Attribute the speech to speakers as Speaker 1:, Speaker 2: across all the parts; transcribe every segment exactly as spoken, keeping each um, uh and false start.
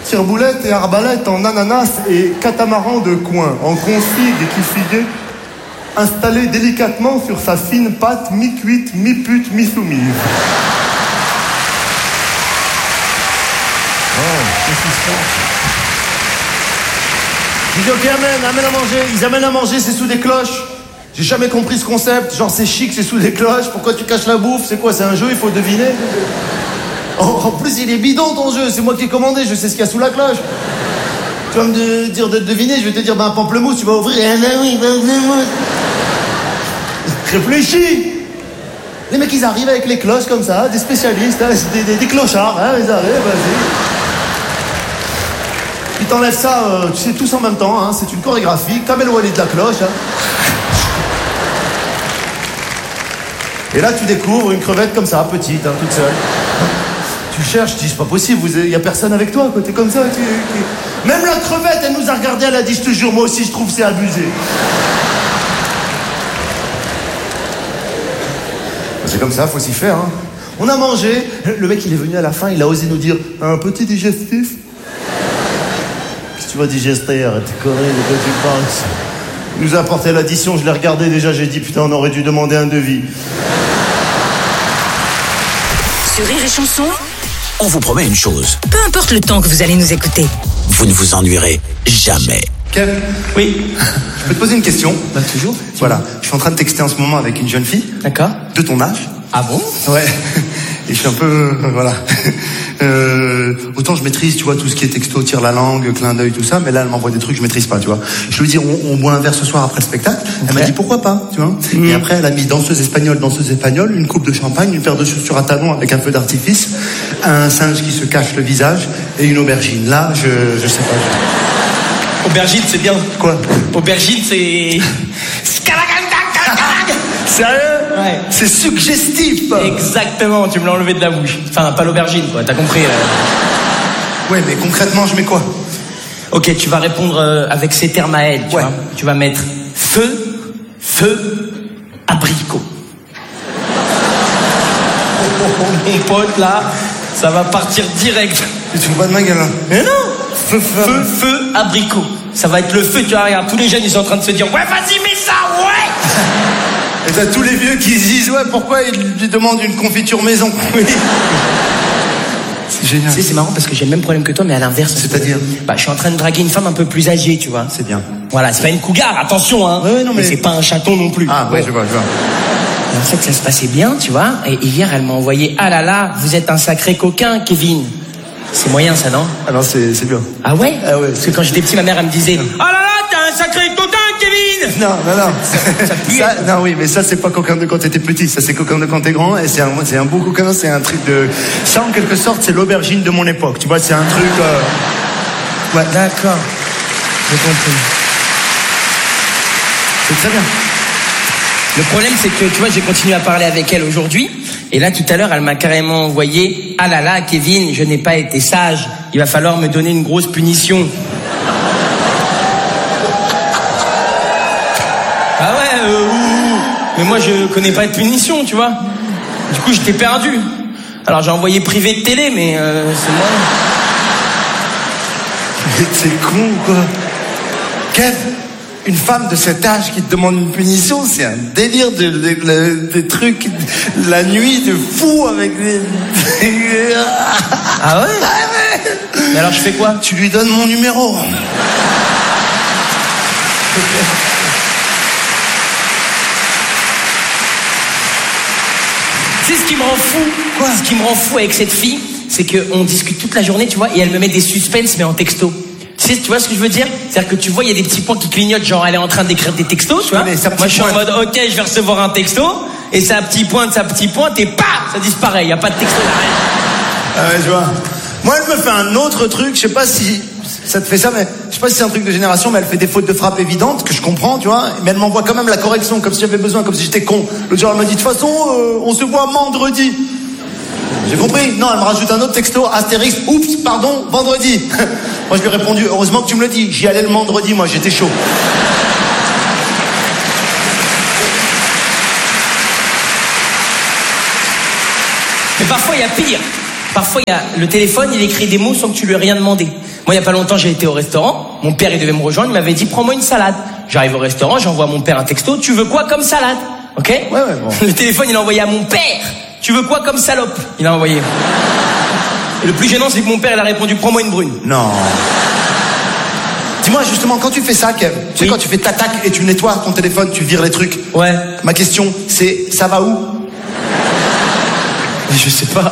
Speaker 1: tire-boulette et arbalète en ananas et catamaran de coin, en consigue et qui figuait, installé délicatement sur sa fine patte, mi-cuite, mi-pute, mi-soumise.
Speaker 2: Oh, qu'est-ce qui se passe?
Speaker 3: Je dis ok, amène, amène à manger. Ils amènent à manger, c'est sous des cloches. J'ai jamais compris ce concept. Genre c'est chic, c'est sous des cloches. Pourquoi tu caches la bouffe? C'est quoi? C'est un jeu, il faut deviner. En, en plus, il est bidon ton jeu. C'est moi qui ai commandé, je sais ce qu'il y a sous la cloche. Tu vas me de, dire de deviner, je vais te dire ben pamplemousse, tu vas ouvrir. Ah ben oui, pamplemousse. Réfléchis. Les mecs ils arrivent avec les cloches comme ça, des spécialistes, hein, des, des, des clochards, hein, ils arrivent, vas-y. Ils t'enlèvent ça, euh, tu sais, tous en même temps, hein, c'est une chorégraphie, Kamel Wally de la cloche. Hein. Et là, tu découvres une crevette comme ça, petite, hein, toute seule. Tu cherches, tu dis, c'est pas possible, il y a personne avec toi, quoi, t'es comme ça. Tu, tu... Même la crevette, elle nous a regardé, elle a dit, je te jure, moi aussi, je trouve c'est abusé. C'est comme ça, faut s'y faire. Hein. On a mangé, le mec, il est venu à la fin, il a osé nous dire, un petit digestif. Tu vas digester, arrête tes conneries, de quoi tu parles? Il nous a apporté l'addition, je l'ai regardé déjà, j'ai dit putain, on aurait dû demander un devis.
Speaker 4: Sur Rire et Chanson,
Speaker 5: on vous promet une chose.
Speaker 4: Peu importe le temps que vous allez nous écouter,
Speaker 5: vous ne vous ennuierez jamais.
Speaker 1: Kev?
Speaker 2: Oui.
Speaker 1: Je peux te poser une question?
Speaker 2: Bah toujours.
Speaker 1: Voilà, je suis en train de texter en ce moment avec une jeune fille.
Speaker 2: D'accord.
Speaker 1: De ton âge.
Speaker 2: Ah bon?
Speaker 1: Ouais. Et je suis un peu... Euh, voilà. Euh, autant je maîtrise, tu vois, tout ce qui est texto, tire la langue, clin d'œil, tout ça, mais là, elle m'envoie des trucs que je maîtrise pas, tu vois. Je lui dis, on, on boit un verre ce soir après le spectacle. Okay. Elle m'a dit, pourquoi pas, tu vois. Mmh. Et après, elle a mis danseuse espagnole, danseuse espagnole, une coupe de champagne, une paire de chaussures à talons avec un feu d'artifice, un singe qui se cache le visage et une aubergine. Là, je, je sais pas. Je...
Speaker 2: Aubergine, c'est bien.
Speaker 1: Quoi?
Speaker 2: Aubergine, c'est...
Speaker 1: Sérieux?
Speaker 2: Ouais.
Speaker 1: C'est suggestif.
Speaker 2: Exactement, tu me l'as enlevé de la bouche. Enfin, pas l'aubergine, quoi, t'as compris. Euh...
Speaker 1: Ouais, mais concrètement, je mets quoi?
Speaker 2: Ok, tu vas répondre euh, avec ces termes à elle, tu
Speaker 1: ouais.
Speaker 2: vois. Tu vas mettre feu, feu, abricot. Oh, oh, oh, mon pote, là, ça va partir direct.
Speaker 1: Tu te fous pas de ma gueule, là?
Speaker 2: Mais non. Feu, feu, feu, feu, abricot. Ça va être le feu, tu vois, regarde, tous les jeunes, ils sont en train de se dire, ouais, vas-y, mets ça, ouais.
Speaker 1: Et t'as tous les vieux qui se disent, ouais, pourquoi ils lui demandent une confiture maison? Oui. C'est génial.
Speaker 2: Tu sais, c'est marrant parce que j'ai le même problème que toi, mais à l'inverse.
Speaker 1: C'est-à-dire?
Speaker 2: Bah, je suis en train de draguer une femme un peu plus âgée, tu vois.
Speaker 1: C'est bien.
Speaker 2: Voilà, c'est pas une cougar, attention, hein.
Speaker 1: Ouais, non, mais...
Speaker 2: mais c'est pas un chaton non plus.
Speaker 1: Ah, ouais, je vois, je vois.
Speaker 2: Et en fait, ça se passait bien, tu vois. Et hier, elle m'a envoyé, ah là là, vous êtes un sacré coquin, Kevin. C'est moyen, ça, non?
Speaker 1: Ah non, c'est, c'est bien.
Speaker 2: Ah ouais?
Speaker 1: Ah ouais.
Speaker 2: Parce que quand j'étais petit, ma mère, elle me disait, ah là là, t'es un sacré coquin, Kevin!
Speaker 1: Non, non, non.
Speaker 2: Ça, ça pue.
Speaker 1: Ça, non, oui, mais ça, c'est pas coquin de quand t'étais petit. Ça, c'est coquin de quand t'es grand. Et c'est un, c'est un beau coquin, c'est un truc de... Ça, en quelque sorte, c'est l'aubergine de mon époque. Tu vois, c'est un truc... Euh...
Speaker 2: Ouais. D'accord. J'ai compris.
Speaker 1: C'est très bien.
Speaker 2: Le problème, c'est que, tu vois, j'ai continué à parler avec elle aujourd'hui. Et là, tout à l'heure, elle m'a carrément envoyé, ah là là, Kevin, je n'ai pas été sage. Il va falloir me donner une grosse punition. Ah ouais, euh, ouh, mais moi, je connais pas de punition, tu vois. Du coup, j'étais perdu. Alors, j'ai envoyé privé de télé, mais euh, c'est moi.
Speaker 1: C'est con ou quoi? Kev, une femme de cet âge qui te demande une punition, c'est un délire de, de, de, de trucs, la nuit de fou avec des...
Speaker 2: Ah ouais? Ah ouais. Mais alors je fais quoi?
Speaker 1: Tu lui donnes mon numéro.
Speaker 2: Tu sais ce qui me rend fou? Quoi? Ce qui me rend fou avec cette fille, c'est qu'on discute toute la journée, tu vois, et elle me met des suspens, mais en texto. Tu sais, tu vois ce que je veux dire? C'est-à-dire que tu vois, il y a des petits points qui clignotent, genre elle est en train d'écrire des textos, tu vois.
Speaker 1: Allez,
Speaker 2: moi, je suis en mode, ok, je vais recevoir un texto, et ça petit point, ça petit point, et paf, ça disparaît, il y a pas de texto, il y a rien.
Speaker 1: Ah ouais, je vois. Moi, elle me fait un autre truc, je sais pas si ça te fait ça, mais je sais pas si c'est un truc de génération, mais elle fait des fautes de frappe évidentes, que je comprends, tu vois, mais elle m'envoie quand même la correction, comme si j'avais besoin, comme si j'étais con. L'autre jour, elle m'a dit, de toute façon, euh, on se voit vendredi. J'ai compris. Non, elle me rajoute un autre texto, Astérix, oups, pardon, vendredi. Moi, je lui ai répondu, heureusement que tu me le dis. J'y allais le vendredi, moi, j'étais chaud.
Speaker 2: Mais parfois, il y a pire. Parfois, il y a le téléphone, il écrit des mots sans que tu lui aies rien demandé. Moi, il y a pas longtemps, j'ai été au restaurant. Mon père, il devait me rejoindre. Il m'avait dit, prends-moi une salade. J'arrive au restaurant, j'envoie à mon père un texto. Tu veux quoi comme salade? Ok?
Speaker 1: Ouais, ouais, bon.
Speaker 2: Le téléphone, il a envoyé à mon père. Tu veux quoi comme salope? Il a envoyé. Et le plus gênant, c'est que mon père, il a répondu, prends-moi une brune.
Speaker 1: Non. Dis-moi, justement, quand tu fais ça, Kev, tu sais,
Speaker 2: Oui.
Speaker 1: quand tu fais tac et tu nettoies ton téléphone, tu vires les trucs.
Speaker 2: Ouais.
Speaker 1: Ma question, c'est, ça va où?
Speaker 2: Mais je sais pas.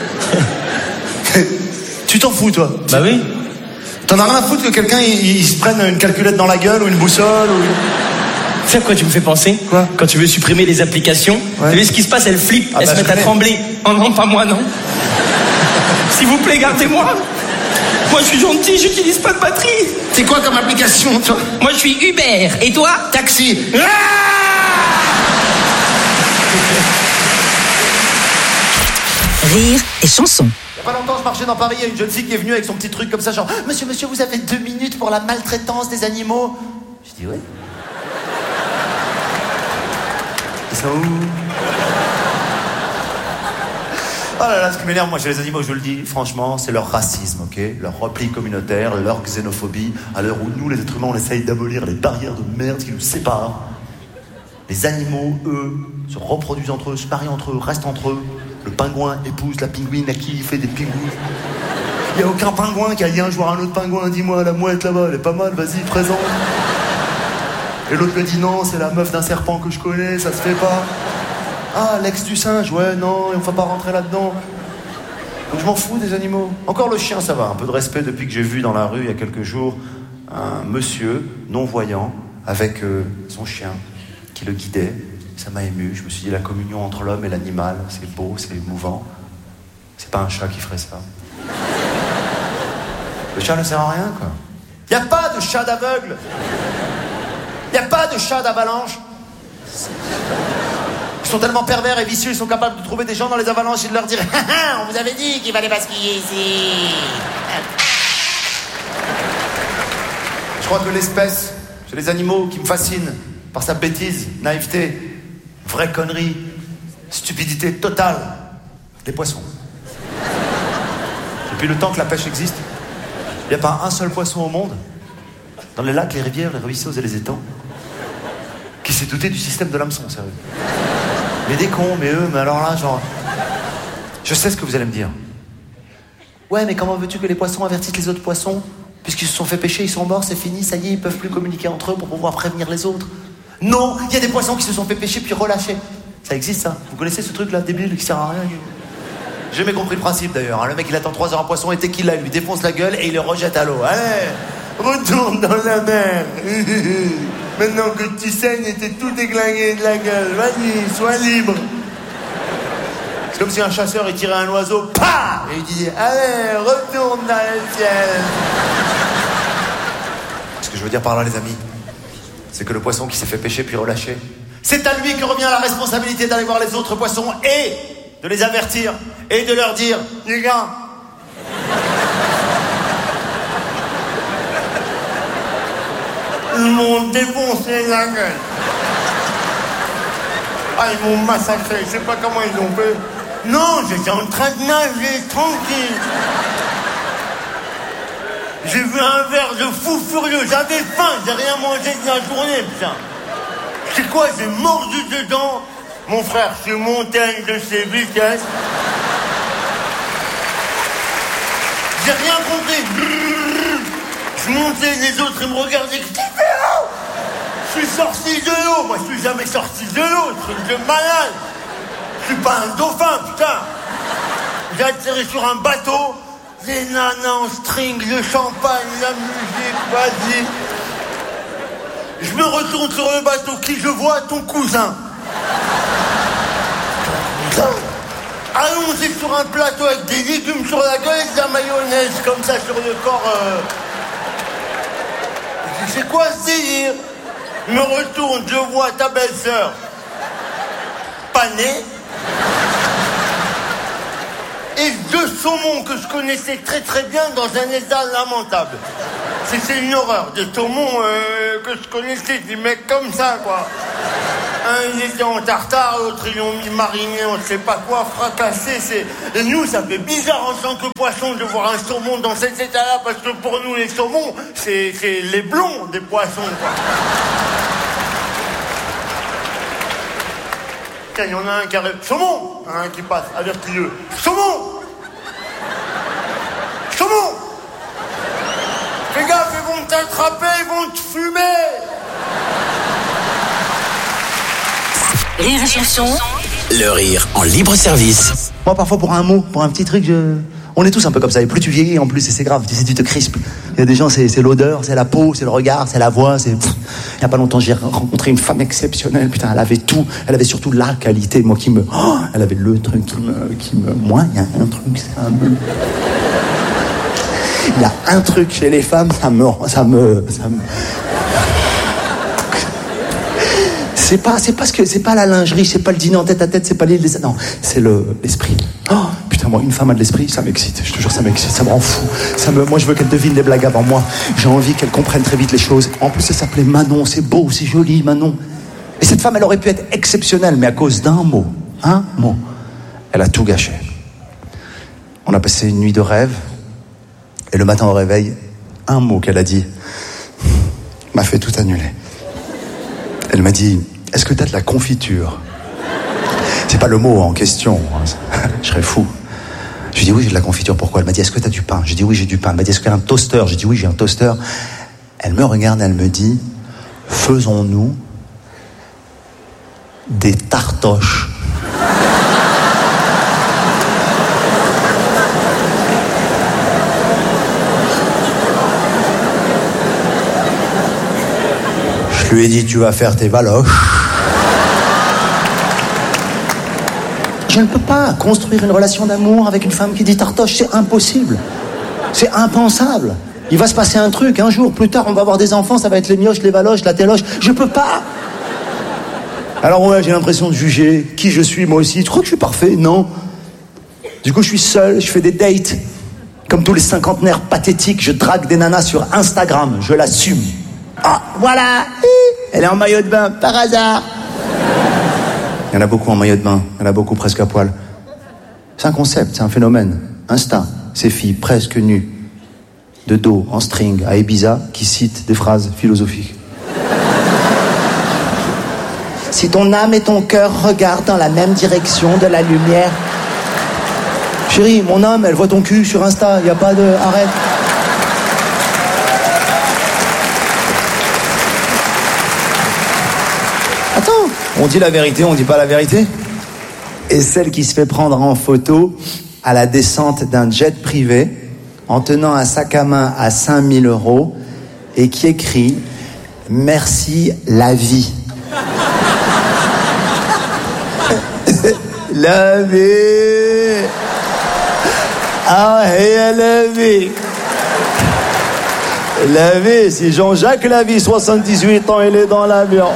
Speaker 1: Tu t'en fous, toi?
Speaker 2: Bah oui.
Speaker 1: T'en as rien à foutre que quelqu'un, il, il se prenne une calculette dans la gueule ou une boussole ou une...
Speaker 2: Tu sais à quoi tu me fais penser?
Speaker 1: Quoi?
Speaker 2: Quand tu veux supprimer les applications,
Speaker 1: Ouais.
Speaker 2: tu sais ce qui se passe, elles flippent,
Speaker 1: Ah
Speaker 2: elles
Speaker 1: bah,
Speaker 2: se
Speaker 1: je
Speaker 2: mettent à
Speaker 1: connais.
Speaker 2: trembler. Oh non, pas moi, non. S'il vous plaît, gardez-moi. Moi, je suis gentil, j'utilise pas de batterie.
Speaker 1: C'est quoi comme application, toi?
Speaker 2: Moi, je suis Uber. Et toi?
Speaker 1: Taxi.
Speaker 4: Rire et chanson.
Speaker 3: Il y a pas longtemps, je marchais dans Paris, il y a une jeune fille qui est venue avec son petit truc comme ça, genre « Monsieur, monsieur, vous avez deux minutes pour la maltraitance des animaux ?» Je dis « Ouais. » Ils sont où? Oh là là, ce qui m'énerve, moi, chez les animaux, je vous le dis, franchement, c'est leur racisme, ok? Leur repli communautaire, leur xénophobie, à l'heure où nous, les êtres humains, on essaye d'abolir les barrières de merde qui nous séparent. Les animaux, eux, se reproduisent entre eux, se marient entre eux, restent entre eux. Le pingouin épouse la pingouine à qui il fait des pingouins. Il n'y a aucun pingouin qui a dit un jour à un autre pingouin, dis-moi, la mouette là-bas, elle est pas mal, vas-y, présente. Et l'autre me dit non, c'est la meuf d'un serpent que je connais, ça se fait pas. Ah, l'ex du singe, ouais, non, on va pas rentrer là-dedans. Donc je m'en fous des animaux. Encore le chien, ça va, un peu de respect depuis que j'ai vu dans la rue il y a quelques jours un monsieur non-voyant avec euh, son chien qui le guidait. Ça m'a ému, je me suis dit la communion entre l'homme et l'animal, c'est beau, c'est émouvant. C'est pas un chat qui ferait ça. Le chat ne sert à rien, quoi. Y a pas de chat d'aveugle. Y a pas de chat d'avalanche. Ils sont tellement pervers et vicieux, ils sont capables de trouver des gens dans les avalanches et de leur dire « Ah ah, on vous avait dit qu'il fallait pas skier ici !» Je crois que l'espèce, c'est les animaux qui me fascinent par sa bêtise, naïveté, vraie connerie, stupidité totale. Les poissons. Depuis le temps que la pêche existe, il n'y a pas un seul poisson au monde, dans les lacs, les rivières, les ruisseaux et les étangs, qui s'est douté du système de l'hameçon, sérieux. Mais des cons, mais eux, mais alors là, genre... Je sais ce que vous allez me dire. Ouais, mais comment veux-tu que les poissons avertissent les autres poissons? Puisqu'ils se sont fait pêcher, ils sont morts, c'est fini, ça y est, ils peuvent plus communiquer entre eux pour pouvoir prévenir les autres. Non, il y a des poissons qui se sont fait pêcher puis relâchés. Ça existe, ça. Vous connaissez ce truc-là, débile, qui sert à rien? J'ai jamais compris le principe, d'ailleurs. Hein. Le mec, il attend trois heures un poisson et dès qu'il l'a, il lui défonce la gueule et il le rejette à l'eau. Allez, retourne dans la mer. Maintenant que tu saignes et t'es tout déglingué de la gueule, vas-y, sois libre. C'est comme si un chasseur, il tirait un oiseau, pah, et il disait, allez, retourne dans le ciel. Ce que je veux dire par là, les amis, c'est que le poisson qui s'est fait pêcher puis relâché, c'est à lui que revient la responsabilité d'aller voir les autres poissons et de les avertir et de leur dire, les gars, ils m'ont défoncé la gueule. Ah, ils m'ont massacré, je sais pas comment ils l'ont fait. Non, j'étais en train de nager, tranquille. J'ai vu un verre de fou furieux, j'avais faim, j'ai rien mangé de la journée, putain. C'est quoi, j'ai mordu dedans. Mon frère, je suis monté à une de ses vitesses. J'ai rien compris. Je montais, les autres, ils me regardaient. Qu'est-ce qu'il fait là? Je suis sorti de l'eau. Moi, je suis jamais sorti de l'eau. Truc de malade. Je suis pas un dauphin, putain. J'ai atterri sur un bateau. Les nanas en string, le champagne, la musique, vas-y. Je me retourne sur le bateau. Qui je vois? Ton cousin. Allongé sur un plateau avec des légumes sur la gueule et de la mayonnaise comme ça sur le corps. Euh... C'est quoi ce délire? Je me retourne, je vois ta belle-sœur panée et deux saumons que je connaissais très très bien dans un état lamentable. C'était une horreur, des saumons euh, que je connaissais, des mecs comme ça quoi. Un, ils étaient en tartare, l'autre, ils l'ont mis mariné, on ne sait pas quoi, fracassé. C'est... Et nous, ça fait bizarre en tant que poisson de voir un saumon dans cet état-là, parce que pour nous, les saumons, c'est, c'est les blonds des poissons, quoi. Tiens, il y en a un qui arrive. Saumon! Un qui passe, avertis-le. Saumon! Saumon! Fais gaffe, ils vont t'attraper, ils vont te fumer!
Speaker 4: Rire et chanson.
Speaker 5: Le rire en libre service.
Speaker 1: Moi, parfois, pour un mot, pour un petit truc, je... on est tous un peu comme ça. Et plus tu vieillis, en plus, et c'est grave. Tu sais, tu te crispes. Il y a des gens, c'est, c'est l'odeur, c'est la peau, c'est le regard, c'est la voix. C'est... Pff. Il n'y a pas longtemps, j'ai rencontré une femme exceptionnelle. Putain, elle avait tout. Elle avait surtout la qualité. Moi, qui me... Oh, elle avait le truc qui me... Qui me... Moi, il y a un truc, c'est un peu... Il y a un truc chez les femmes, ça me... Ça me... Ça me... C'est pas, c'est pas ce que, c'est pas la lingerie, c'est pas le dîner en tête à tête, c'est pas les, les non, c'est le, l'esprit. Oh, putain, moi, une femme a de l'esprit, ça m'excite, je te jure, ça m'excite, ça me rend fou. Ça me, moi, je veux qu'elle devine les blagues avant moi. J'ai envie qu'elle comprenne très vite les choses. En plus, elle s'appelait Manon, c'est beau, c'est joli, Manon. Et cette femme, elle aurait pu être exceptionnelle, mais à cause d'un mot, un mot, elle a tout gâché. On a passé une nuit de rêve, et le matin au réveil, un mot qu'elle a dit m'a fait tout annuler. Elle m'a dit: est-ce que t'as de la confiture? C'est pas le mot en question, hein. Je serais fou. Je lui ai dit: oui, j'ai de la confiture. Pourquoi? Elle m'a dit: est-ce que t'as du pain? J'ai dit: oui, j'ai du pain. Elle m'a dit: est-ce qu'il y a un toaster? J'ai dit: oui, j'ai un toaster. Elle me regarde, elle me dit: faisons-nous des tartoches. Je lui ai dit: tu vas faire tes valoches. Je ne peux pas construire une relation d'amour avec une femme qui dit tartoche, c'est impossible. C'est impensable. Il va se passer un truc, un jour, plus tard, on va avoir des enfants, ça va être les mioches, les valoches, la téloche. Je peux pas. Alors ouais, j'ai l'impression de juger qui je suis, moi aussi. Tu crois que je suis parfait? Non. Du coup, je suis seul, je fais des dates. Comme tous les cinquantenaires pathétiques, je drague des nanas sur Instagram, je l'assume. Ah, voilà, elle est en maillot de bain, par hasard. Il y en a beaucoup en maillot de bain, il y en a beaucoup presque à poil. C'est un concept, c'est un phénomène. Insta, ces filles presque nues, de dos, en string, à Ibiza, qui citent des phrases philosophiques. Si ton âme et ton cœur regardent dans la même direction de la lumière... Chérie, mon âme, elle voit ton cul sur Insta, il n'y a pas de... Arrête. Attends, on dit la vérité, on dit pas la vérité. Et celle qui se fait prendre en photo à la descente d'un jet privé en tenant un sac à main à cinq mille euros et qui écrit « Merci la vie ». La vie. Ah, et la vie. La vie, c'est Jean-Jacques Lavie, soixante-dix-huit ans, il est dans l'avion.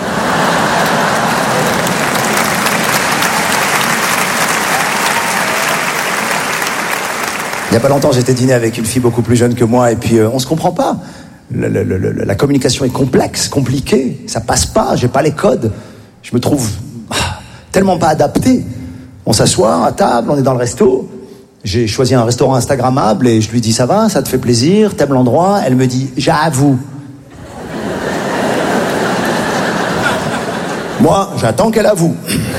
Speaker 1: Il n'y a pas longtemps, j'étais dîner avec une fille beaucoup plus jeune que moi et puis euh, on se comprend pas. Le, le, le, la communication est complexe, compliquée, ça passe pas, j'ai pas les codes. Je me trouve ah, tellement pas adapté. On s'assoit à table, on est dans le resto. J'ai choisi un restaurant instagrammable et je lui dis: ça va, ça te fait plaisir, t'aimes l'endroit? Elle me dit: j'avoue. Moi, j'attends qu'elle avoue.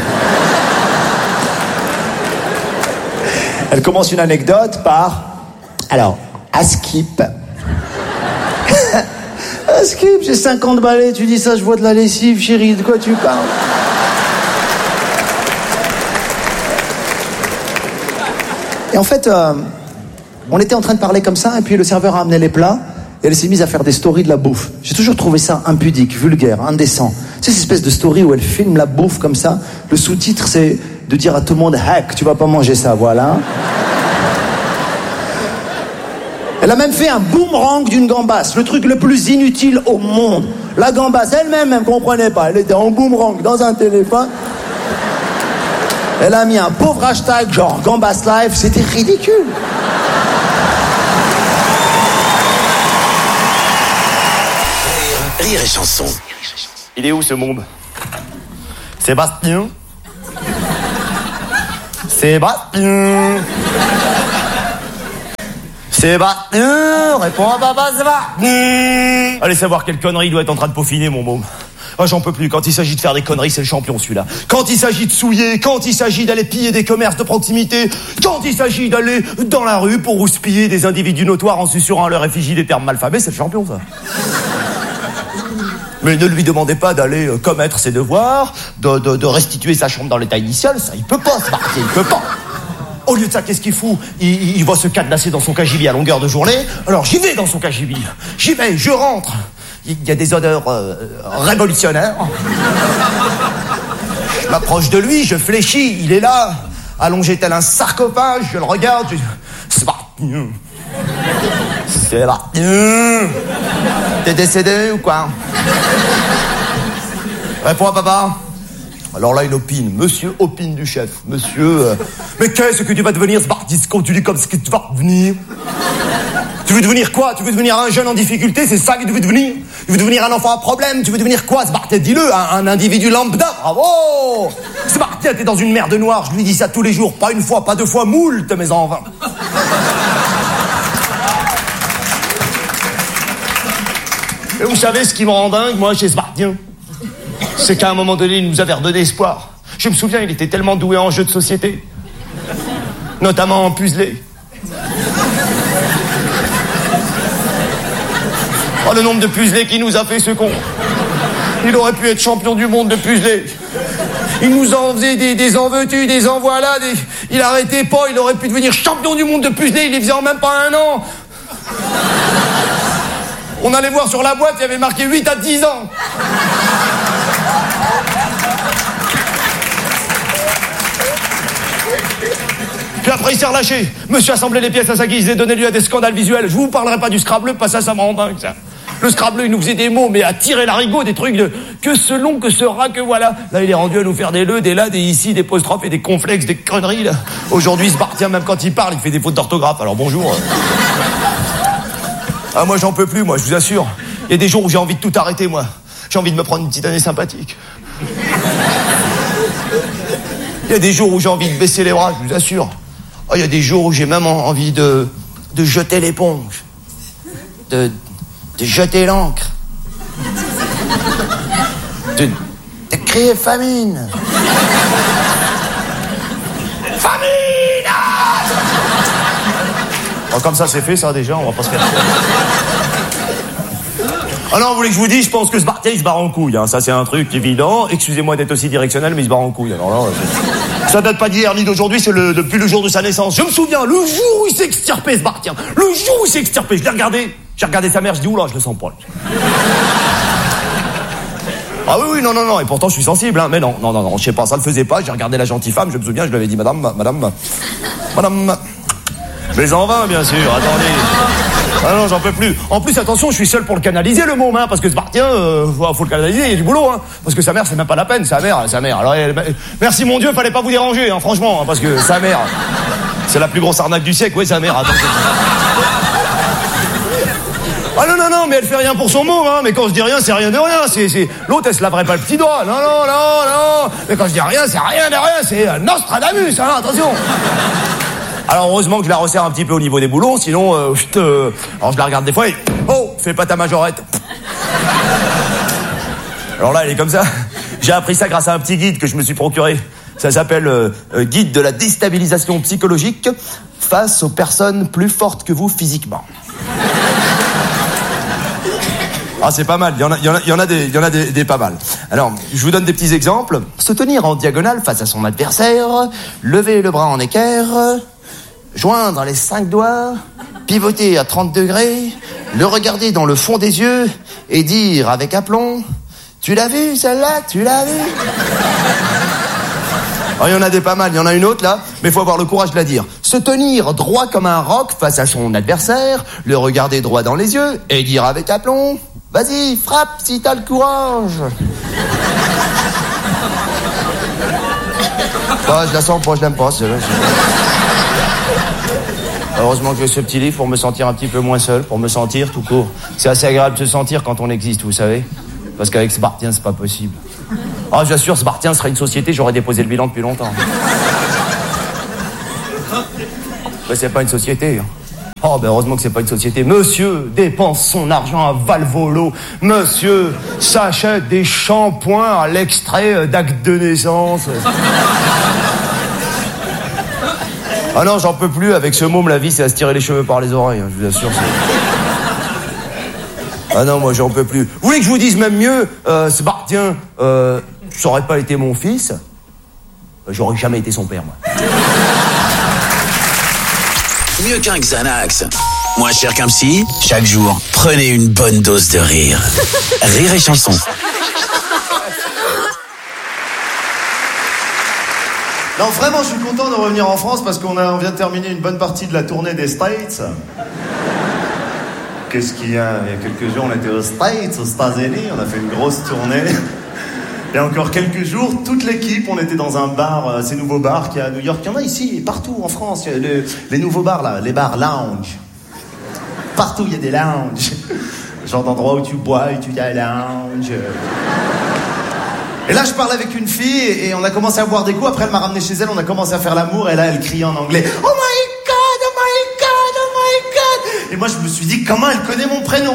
Speaker 1: Elle commence une anecdote par: alors, à Skip. À Skip, j'ai cinquante balais, tu dis ça, je vois de la lessive, chérie, de quoi tu parles? Et en fait, euh, on était en train de parler comme ça, et puis le serveur a amené les plats, et elle s'est mise à faire des stories de la bouffe. J'ai toujours trouvé ça impudique, vulgaire, indécent. Tu sais, cette espèce de story où elle filme la bouffe comme ça, le sous-titre c'est de dire à tout le monde: hack, tu vas pas manger ça, voilà. Elle a même fait un boomerang d'une gambasse, le truc le plus inutile au monde. La gambasse elle-même, elle ne comprenait pas, elle était en boomerang dans un téléphone. Elle a mis un pauvre hashtag genre Gambasse Live, c'était ridicule.
Speaker 5: Rire et chanson.
Speaker 3: Il est où ce môme? Sébastien. Sébastien. Sébastien, réponds à papa, Sébastien. Allez savoir quelle connerie il doit être en train de peaufiner, mon môme. Oh, j'en peux plus. Quand il s'agit de faire des conneries, c'est le champion, celui-là. Quand il s'agit de souiller, quand il s'agit d'aller piller des commerces de proximité, quand il s'agit d'aller dans la rue pour houspiller des individus notoires en susurrant à leur effigie des termes malfamés, c'est le champion, ça. Mais ne lui demandez pas d'aller euh, commettre ses devoirs, de, de, de restituer sa chambre dans l'état initial, ça, il peut pas, ce marqué, il peut pas. Au lieu de ça, qu'est-ce qu'il fout il, il, il va se cadenasser dans son cagibi à longueur de journée. Alors j'y vais dans son cagibi. J'y vais, je rentre. Il y a des odeurs euh, révolutionnaires. Je m'approche de lui, je fléchis. Il est là, allongé tel un sarcophage. Je le regarde. Je... C'est parti. C'est parti. T'es décédé ou quoi? Réponds à papa. Alors là, il opine. Monsieur opine du chef. Monsieur... Euh, mais qu'est-ce que tu vas devenir, ce bardisque? Quand tu dis comme ce que tu vas devenir? Tu veux devenir quoi? Tu veux devenir un jeune en difficulté? C'est ça que tu veux devenir? Tu veux devenir un enfant à problème? Tu veux devenir quoi, ce bardisque? Dis-le, un, un individu lambda. Bravo! Ce bardisque, t'es dans une merde noire. Je lui dis ça tous les jours. Pas une fois, pas deux fois, moult, mes enfants. Et vous savez ce qui me rend dingue, moi, chez ce bardien? C'est qu'à un moment donné, il nous avait redonné espoir. Je me souviens, il était tellement doué en jeux de société. Notamment en puzzlé. Oh, le nombre de puzzlés qu'il nous a fait, ce con. Il aurait pu être champion du monde de puzzlé. Il nous en faisait des, des en veux-tu, des en voilà, des... Il arrêtait pas, il aurait pu devenir champion du monde de puzzlé, il les faisait en même pas un an. On allait voir sur la boîte, il y avait marqué huit à dix ans. Puis après, il s'est relâché. Monsieur assemblait les pièces à sa guise et donnait lieu à des scandales visuels. Je vous parlerai pas du Scrabble, pas ça, ça me rend dingue, ça. Le Scrabble, il nous faisait des mots, mais à tirer l'arigot, des trucs de que ce long, que ce rat, que voilà. Là, il est rendu à nous faire des le, des là, des ici, des apostrophes et des complexes, des conneries, là. Aujourd'hui, il se barre, même quand il parle, il fait des fautes d'orthographe. Alors bonjour. Ah, moi, j'en peux plus, moi, je vous assure. Il y a des jours où j'ai envie de tout arrêter, moi. J'ai envie de me prendre une petite année sympathique. Il y a des jours où j'ai envie de baisser les bras, je vous assure. Oh, il y a des jours où j'ai même envie de, de jeter l'éponge. De, de jeter l'encre. De, de crier famine. Famine! Oh, comme ça, c'est fait, ça, déjà, on va pas se faire... Ah non, vous voulez que je vous dise, je pense que ce Bartier, il se barre en couille, hein. Ça, c'est un truc évident. Excusez-moi d'être aussi directionnel, mais il se barre en couille. Alors là, ça date pas d'hier ni d'aujourd'hui, c'est le, depuis le jour de sa naissance. Je me souviens, le jour où il s'est extirpé, ce Bartier. Le jour où il s'est extirpé, je l'ai regardé. J'ai regardé sa mère, je dis, oula, je le sens pas. Ah oui, oui, non, non, non, et pourtant, je suis sensible, hein. Mais non, non, non, non, je sais pas, ça le faisait pas. J'ai regardé la gentille femme, je me souviens, je lui avais dit, madame, madame, madame... Mais en vain, bien sûr, attendez. Ah non, j'en peux plus. En plus, attention, je suis seul pour le canaliser, le môme, hein, parce que ce Bartien, euh, faut le canaliser, il y a du boulot, hein. Parce que sa mère, c'est même pas la peine, sa mère, sa mère. Alors, elle, merci mon Dieu, fallait pas vous déranger, hein, franchement, hein, parce que sa mère, c'est la plus grosse arnaque du siècle, oui, sa mère, attends. Ah non, non, non, mais elle fait rien pour son môme, hein, mais quand je dis rien, c'est rien de rien, c'est, c'est... L'autre, elle se laverait pas le petit doigt, non, non, non, non, mais quand je dis rien, c'est rien de rien, c'est Nostradamus, hein, attention. Alors heureusement que je la resserre un petit peu au niveau des boulons, sinon, euh, euh, alors je la regarde des fois et... Oh, fais pas ta majorette. Alors là, elle est comme ça. J'ai appris ça grâce à un petit guide que je me suis procuré. Ça s'appelle euh, euh, Guide de la déstabilisation psychologique face aux personnes plus fortes que vous physiquement. Ah, c'est pas mal, il y en a, il y en a, il y en a, des, il y en a des, des pas mal. Alors, je vous donne des petits exemples. Se tenir en diagonale face à son adversaire, lever le bras en équerre... Joindre les cinq doigts, pivoter à trente degrés, le regarder dans le fond des yeux et dire avec aplomb « Tu l'as vu celle-là? Tu l'as vu ?» Oh, il y en a des pas mal, il y en a une autre là, mais il faut avoir le courage de la dire. Se tenir droit comme un roc face à son adversaire, le regarder droit dans les yeux et dire avec aplomb « Vas-y, frappe si t'as le courage !» Bah, je la sens pas, je l'aime pas, celle-là. Heureusement que j'ai ce petit livre pour me sentir un petit peu moins seul, pour me sentir tout court. C'est assez agréable de se sentir quand on existe, vous savez. Parce qu'avec ce Bartien, c'est pas possible.
Speaker 6: Ah, j'assure, Smartien serait une société, j'aurais déposé le bilan depuis longtemps. Mais c'est pas une société. Oh, ben heureusement que c'est pas une société. Monsieur dépense son argent à Valvolo. Monsieur s'achète des shampoings à l'extrait d'acte de naissance. Ah non, j'en peux plus. Avec ce môme, la vie, c'est à se tirer les cheveux par les oreilles. Je vous assure. C'est... Ah non, moi, j'en peux plus. Vous voulez que je vous dise même mieux, euh, Smartien, euh, ça aurait pas été mon fils, j'aurais jamais été son père, moi.
Speaker 5: Mieux qu'un Xanax. Moins cher qu'un psy. Chaque jour, prenez une bonne dose de rire. Rire et chanson.
Speaker 3: Non, vraiment, je suis content de revenir en France parce qu'on a, on vient de terminer une bonne partie de la tournée des States. Qu'est-ce qu'il y a? Il y a quelques jours, on était aux States, aux États-Unis, on a fait une grosse tournée. Il y a encore quelques jours, toute l'équipe, on était dans un bar, euh, ces nouveaux bars qu'il y a à New York. Il y en a ici, partout en France. Il y a le, les nouveaux bars, là, les bars lounge. Partout, il y a des lounges. Genre d'endroits où tu bois et tu dis lounge. Et là, je parlais avec une fille et on a commencé à boire des coups. Après, elle m'a ramené chez elle, on a commencé à faire l'amour. Et là, elle criait en anglais, « Oh my God, oh my God, oh my God !» Et moi, je me suis dit, comment elle connaît mon prénom?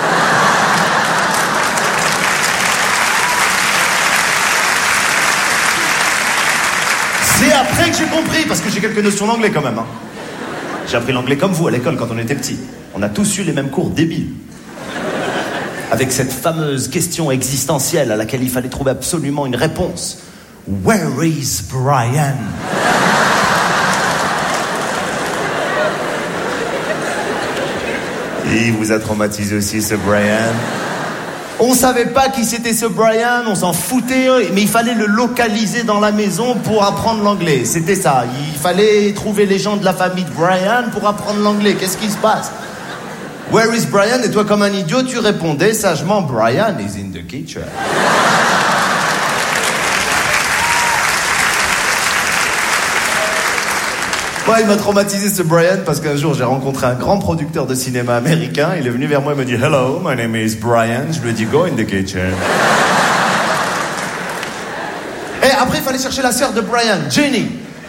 Speaker 3: C'est après que j'ai compris, parce que j'ai quelques notions d'anglais quand même. Hein. J'ai appris l'anglais comme vous à l'école quand on était petit. On a tous eu les mêmes cours débiles. Avec cette fameuse question existentielle à laquelle il fallait trouver absolument une réponse. Where is Brian? Et il vous a traumatisé aussi, ce Brian. On savait pas qui c'était ce Brian, on s'en foutait, mais il fallait le localiser dans la maison pour apprendre l'anglais. C'était ça, il fallait trouver les gens de la famille de Brian pour apprendre l'anglais. Qu'est-ce qui se passe? Where is Brian? Et toi, comme un idiot, tu répondais sagement, Brian is in the kitchen. Ouais, il m'a traumatisé ce Brian parce qu'un jour j'ai rencontré un grand producteur de cinéma américain. Il est venu vers moi et m'a dit « Hello, my name is Brian ». Je lui ai dit « Go in the kitchen ». Et après il fallait chercher la sœur de Brian, Jenny.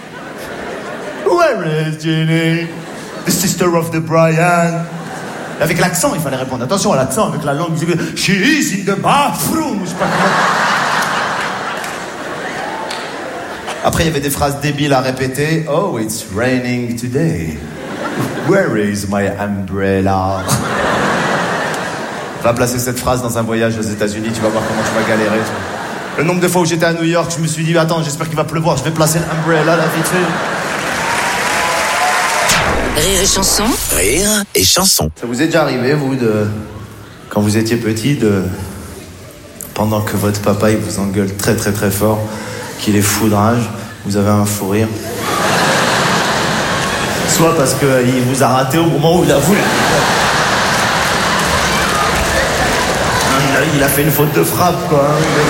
Speaker 3: Where is Jenny? The sister of the Brian. Avec l'accent, il fallait répondre. Attention à l'accent, avec la langue. « She is in the bathroom ». Je sais pas comment... Après, il y avait des phrases débiles à répéter. Oh, it's raining today. Where is my umbrella? Va placer cette phrase dans un voyage aux États-Unis, tu vas voir comment tu vas galérer. Tu vois. Le nombre de fois où j'étais à New York, je me suis dit, attends, j'espère qu'il va pleuvoir, je vais placer l'umbrella là vite fait.
Speaker 4: Rire et chanson.
Speaker 5: Rire et chanson.
Speaker 3: Ça vous est déjà arrivé, vous, de quand vous étiez petit, de pendant que votre papa il vous engueule très très très fort, qu'il est foudrage, vous avez un fou rire. Soit parce qu'il euh, vous a raté au moment où il a voulu. Il a fait une faute de frappe, quoi.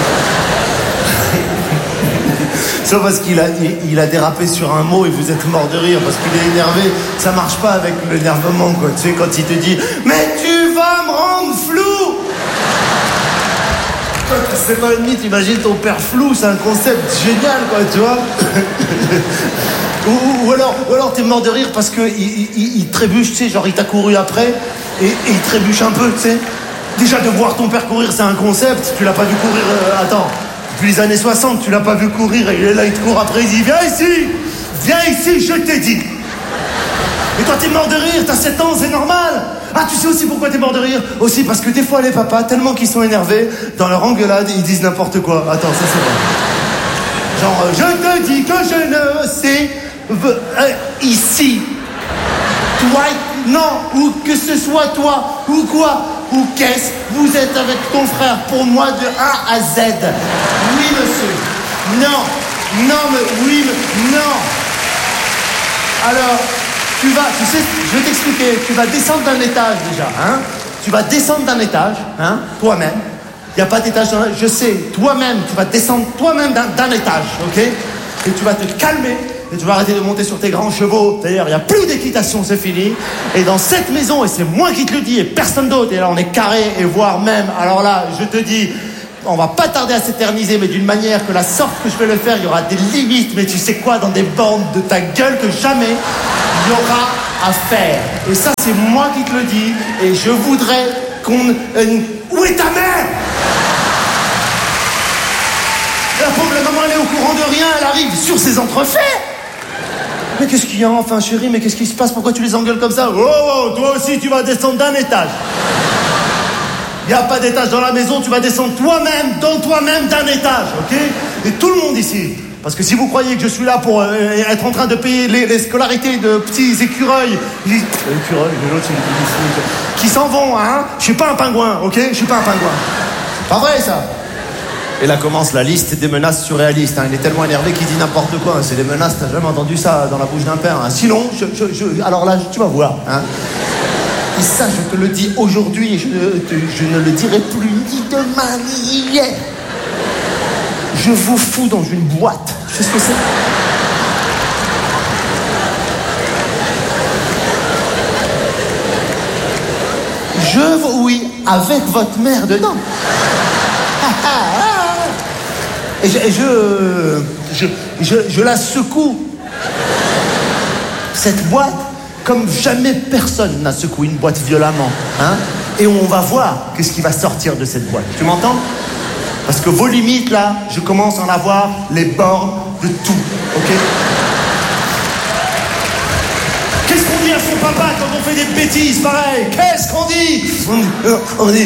Speaker 3: Soit parce qu'il a, il, il a dérapé sur un mot et vous êtes mort de rire parce qu'il est énervé. Ça marche pas avec l'énervement, quoi. Tu sais, quand il te dit « Mais tu vas me rendre flou !» C'est pas une mythe, imagine ton père flou, c'est un concept génial, quoi, tu vois. ou, ou alors, ou alors t'es mort de rire parce que il, il, il trébuche, tu sais, genre il t'a couru après et, et il trébuche un peu, tu sais. Déjà de voir ton père courir, c'est un concept. Tu l'as pas vu courir. Euh, attends, depuis les années soixante, tu l'as pas vu courir et il est là, il te court après, il dit viens ici, viens ici, je t'ai dit. Et toi t'es mort de rire, t'as sept ans, c'est normal. Ah, tu sais aussi pourquoi t'es mort de rire? Aussi parce que des fois les papas, tellement qu'ils sont énervés, dans leur engueulade, ils disent n'importe quoi. Attends, ça c'est vrai. Genre, euh, je te dis que je ne sais... Euh, ici. Toi, non, ou que ce soit toi, ou quoi, ou qu'est-ce, vous êtes avec ton frère pour moi de A à Z. Oui, monsieur. Non. Non, mais oui, mais non. Alors... Tu vas, tu sais, je vais t'expliquer, tu vas descendre d'un étage déjà, hein. Tu vas descendre d'un étage, hein, toi-même. Il n'y a pas d'étage dans la... Je sais, toi-même, tu vas descendre toi-même d'un, d'un étage, ok? Et tu vas te calmer, et tu vas arrêter de monter sur tes grands chevaux. D'ailleurs, il n'y a plus d'équitation, c'est fini. Et dans cette maison, et c'est moi qui te le dis, et personne d'autre, et là on est carré, et voire même, alors là, je te dis, On va pas tarder à s'éterniser, mais d'une manière que la sorte que je vais le faire, il y aura des limites, mais tu sais quoi, dans des bandes de ta gueule que jamais il y aura à faire. Et ça, c'est moi qui te le dis, et je voudrais qu'on... Euh, où est ta mère? La pauvre la maman, elle est au courant de rien, elle arrive sur ses entrefaits. Mais qu'est-ce qu'il y a enfin, chérie? Mais qu'est-ce qui se passe? Pourquoi tu les engueules comme ça? Oh, oh, toi aussi, tu vas descendre d'un étage. Il n'y a pas d'étage dans la maison, tu vas descendre toi-même, dans toi-même d'un étage, ok? Et tout le monde ici. Parce que si vous croyez que je suis là pour euh, être en train de payer les, les scolarités de petits écureuils, les, écureuils, l'autre, c'est les, qui s'en vont, hein? Je suis pas un pingouin, ok? Je suis pas un pingouin. C'est pas vrai, ça. Et là commence la liste des menaces surréalistes. Hein. Il est tellement énervé qu'il dit n'importe quoi. C'est des menaces, t'as jamais entendu ça dans la bouche d'un père. Hein. Sinon, je, je, je, alors là, tu vas voir. Hein. Et ça, je te le dis aujourd'hui, je, je ne le dirai plus ni demain ni hier. Je vous fous dans une boîte. Je sais ce que c'est. Je, oui, avec votre mère dedans. Et je, et je, je, je, je la secoue. Cette boîte, comme jamais personne n'a secoué une boîte violemment. Hein? Et on va voir qu'est-ce qui va sortir de cette boîte. Tu m'entends? Parce que vos limites, là, je commence à en avoir les bords de tout. Ok? Qu'est-ce qu'on dit à son papa quand on fait des bêtises pareilles? Qu'est-ce qu'on dit? On, on dit...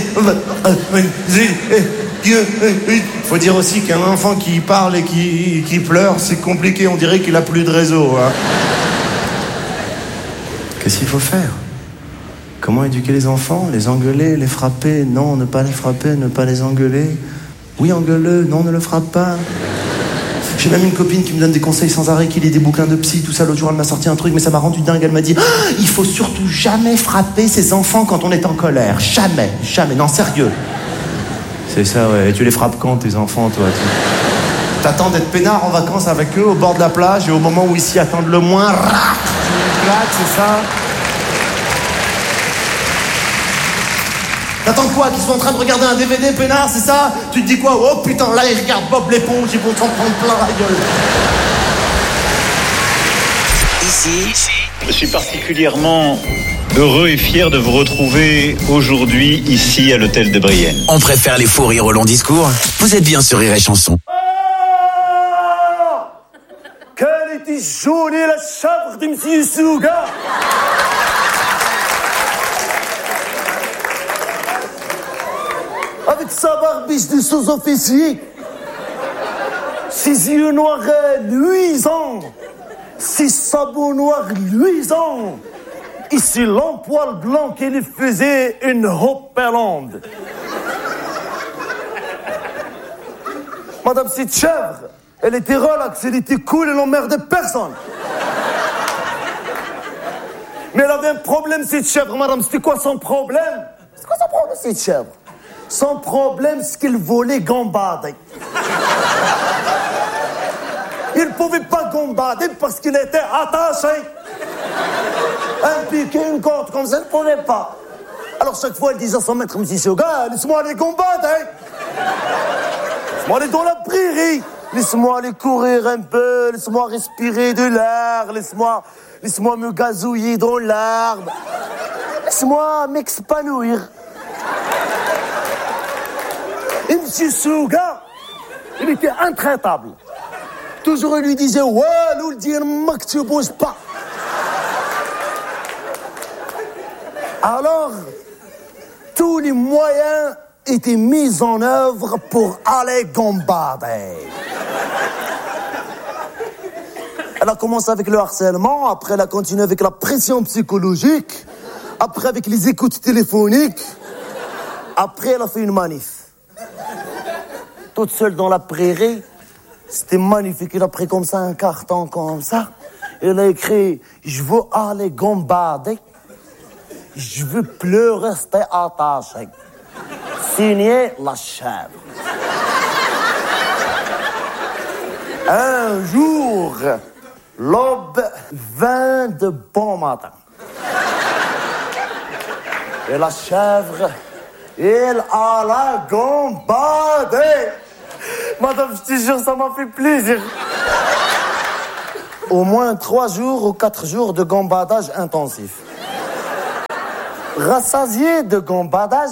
Speaker 3: Il faut dire aussi qu'un enfant qui parle et qui, qui pleure, c'est compliqué, on dirait qu'il a plus de réseau. Hein. Qu'est-ce qu'il faut faire? Comment éduquer les enfants? Les engueuler, les frapper? Non, ne pas les frapper, ne pas les engueuler. Oui, engueule-le, non, ne le frappe pas. J'ai même une copine qui me donne des conseils sans arrêt, qui lit des bouquins de psy, tout ça. L'autre jour, elle m'a sorti un truc, mais ça m'a rendu dingue. Elle m'a dit, ah, il faut surtout jamais frapper ses enfants quand on est en colère. Jamais, jamais, non, sérieux. C'est ça, ouais. Et tu les frappes quand, tes enfants, toi? Tu... T'attends d'être peinard en vacances avec eux, au bord de la plage, et au moment où ils s'y attendent le moins, rah, tu les claques, c'est ça? T'attends quoi? Qu'ils soient en train de regarder un D V D, peinard, c'est ça? Tu te dis quoi? Oh putain, là, ils regardent Bob l'éponge, ils vont s'en prendre plein la gueule.
Speaker 5: Ici,
Speaker 7: je suis particulièrement heureux et fier de vous retrouver aujourd'hui ici à l'hôtel de Brienne.
Speaker 5: On préfère les faux rires au long discours. Vous êtes bien sur Rire et Chanson.
Speaker 3: Oh, quelle était jolie la chèvre de Monsieur Souga. Avec sa barbiche de sous-officier, ses yeux noirs luisants, ses sabots noirs luisants, et ses longs poils blancs qui lui faisaient une hopelande. Madame cette chèvre, elle était relax, elle était cool, elle n'emmerdait personne. Mais elle avait un problème, cette chèvre, madame. C'était quoi son problème? C'est quoi son problème, cette chèvre? Son problème, c'est qu'il volait gambader. Il ne pouvait pas gambader parce qu'il était attaché. Un piquet, une corde, comme ça, il ne pouvait pas. Alors chaque fois, elle disait à son maître, monsieur Souga, laisse-moi aller gambader. Laisse-moi aller dans la prairie. Laisse-moi aller courir un peu. Laisse-moi respirer de l'air. Laisse-moi, laisse-moi me gazouiller dans l'arbre. Laisse-moi m'expanouir. Et monsieur Souga, il était intraitable. Toujours, il lui disait, ouais, nous le dire, que tu bouges pas. Alors, tous les moyens étaient mis en œuvre pour aller gambader. Elle a commencé avec le harcèlement, après elle a continué avec la pression psychologique, après avec les écoutes téléphoniques, après elle a fait une manif. Toute seule dans la prairie, c'était magnifique. Il a pris comme ça un carton comme ça. Il a écrit « Je veux aller gambader. Je veux plus rester attaché. » Signé la chèvre. Un jour, l'aube vint de bon matin. Et la chèvre Il a la gambade. Madame, je te jure, ça m'a fait plaisir. Au moins trois jours ou quatre jours de gambadage intensif. Rassasié de gambadage,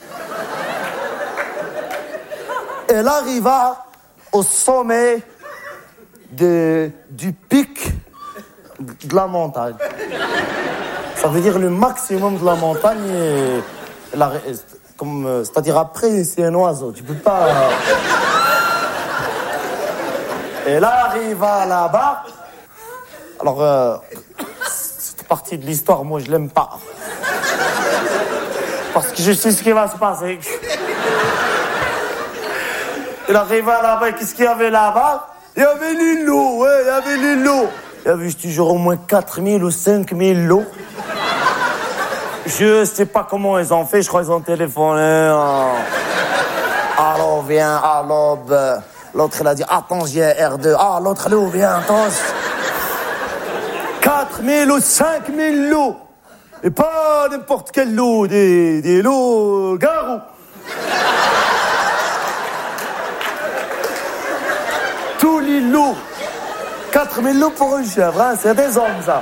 Speaker 3: elle arriva au sommet de, du pic de la montagne. Ça veut dire le maximum de la montagne. Et la, comme, c'est-à-dire après, c'est un oiseau. Tu peux pas... Elle arriva là-bas. Alors, euh, cette partie de l'histoire, moi, je l'aime pas. Parce que je sais ce qui va se passer. Elle arriva là-bas, qu'est-ce qu'il y avait là-bas? Il y avait les lots, ouais, il y avait les lots. Il y avait, je te jure, au moins quatre mille ou cinq mille lots. Je sais pas comment ils ont fait, je crois qu'ils ont téléphoné. Hein. Alors, viens, à l'aube. L'autre, il a dit, attends, j'ai un R deux. Ah, l'autre, l'eau, viens, attends. quatre mille ou cinq mille lots. Et pas n'importe quel lot, des, des lots garous. Tous les lots. quatre mille lots pour une chèvre, hein, c'est des hommes, ça.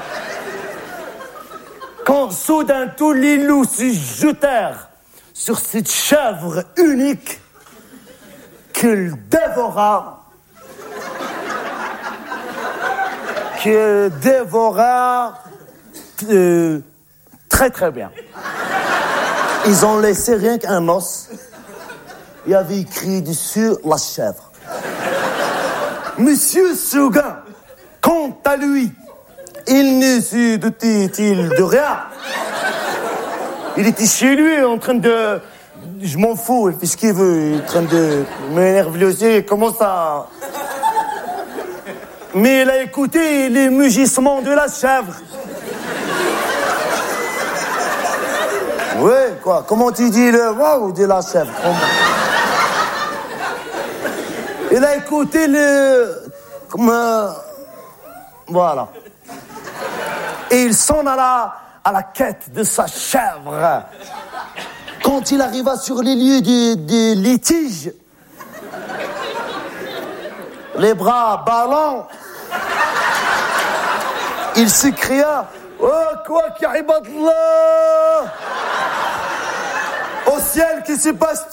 Speaker 3: Quand soudain tous les loups se jetèrent sur cette chèvre unique qu'il dévora, qu'il dévora euh, très très bien. Ils ont laissé rien qu'un os. Il y avait écrit dessus la chèvre. Monsieur Seguin, quant à lui, il ne se doutait-il de rien. Il était chez lui en train de... Je m'en fous, il fait ce qu'il veut. Il est en train de m'énerver lui aussi. Il commence à... Mais il a écouté les mugissements de la chèvre. Ouais, quoi? Comment tu dis le waouh de la chèvre? Il a écouté le... Comme... Euh... Voilà. Et il s'en alla à la quête de sa chèvre. Quand il arriva sur les lieux des de litiges, les bras ballants, il s'écria « Oh, quoi, qu'Ibadallah ! Au ciel, que se passe-t-il »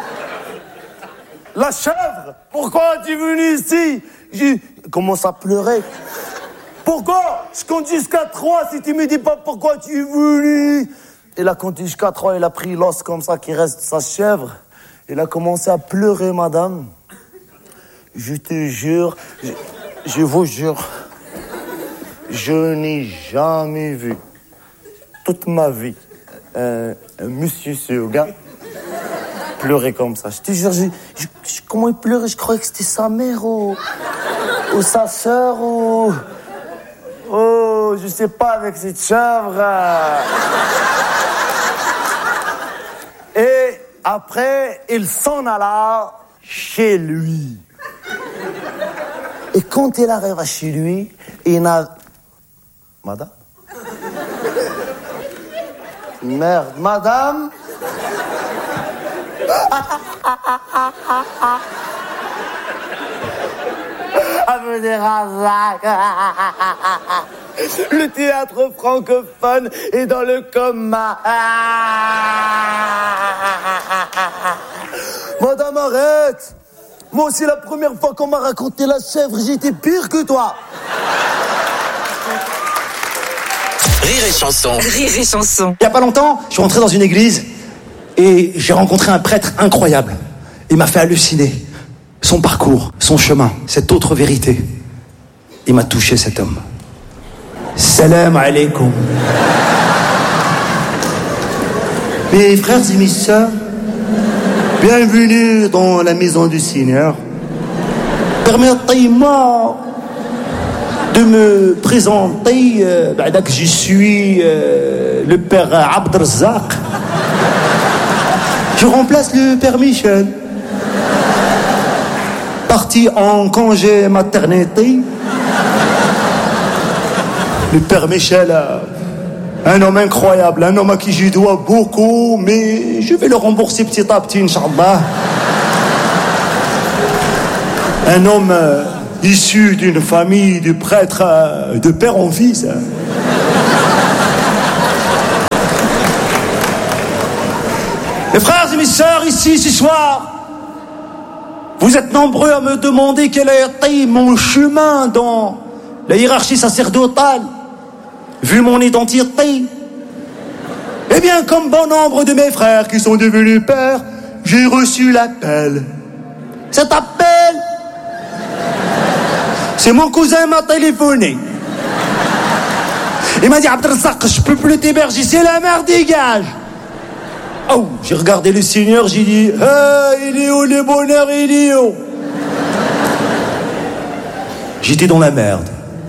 Speaker 3: La chèvre, pourquoi es-tu venu ici? J'ai commencé à pleurer. Pourquoi? Je compte jusqu'à trois si tu me dis pas pourquoi tu es venu. Il a compté jusqu'à trois, il a pris l'os comme ça qui reste de sa chèvre. Il a commencé à pleurer, madame. Je te jure, je, je vous jure, je n'ai jamais vu toute ma vie un, un monsieur Seguin pleurer comme ça. Je te jure, je, je, je, comment il pleurait? Je croyais que c'était sa mère ou, ou sa sœur ou... Oh, je sais pas avec cette chèvre. Et après, il s'en alla chez lui. Et quand il arriva chez lui, il n'a... Madame? Merde, madame? Le théâtre francophone est dans le coma. Madame, arrête. Moi aussi, la première fois qu'on m'a raconté la chèvre, j'étais pire que toi.
Speaker 5: Rire et chanson.
Speaker 8: Rire et chanson.
Speaker 1: Il y a pas longtemps, je suis rentré dans une église et j'ai rencontré un prêtre incroyable. Il m'a fait halluciner. Son parcours, son chemin, cette autre vérité. Il m'a touché, cet homme. Salam alaikum. Mes frères et mes sœurs, bienvenue dans la maison du Seigneur. Permettez-moi de me présenter, euh, bah, que je suis euh, le père Abdelrazak. Je remplace le père Michel. Parti en congé maternité. Le père Michel a
Speaker 3: Un homme incroyable, un homme à qui je dois beaucoup, mais je vais le rembourser petit à petit, Inch'Allah. Un homme euh, issu d'une famille de prêtres euh, de père en fils. Hein. Mes frères et mes sœurs, ici, ce soir, vous êtes nombreux à me demander quel a été mon chemin dans la hiérarchie sacerdotale, vu mon identité. Eh bien, comme bon nombre de mes frères qui sont devenus pères, j'ai reçu l'appel. Cet appel, c'est mon cousin m'a téléphoné. Il m'a dit, Abdelrazak, je peux plus t'héberger, c'est la merde, dégage. Oh, j'ai regardé le Seigneur, j'ai dit, ah, il est où le bonheur, il est où? J'étais dans la merde.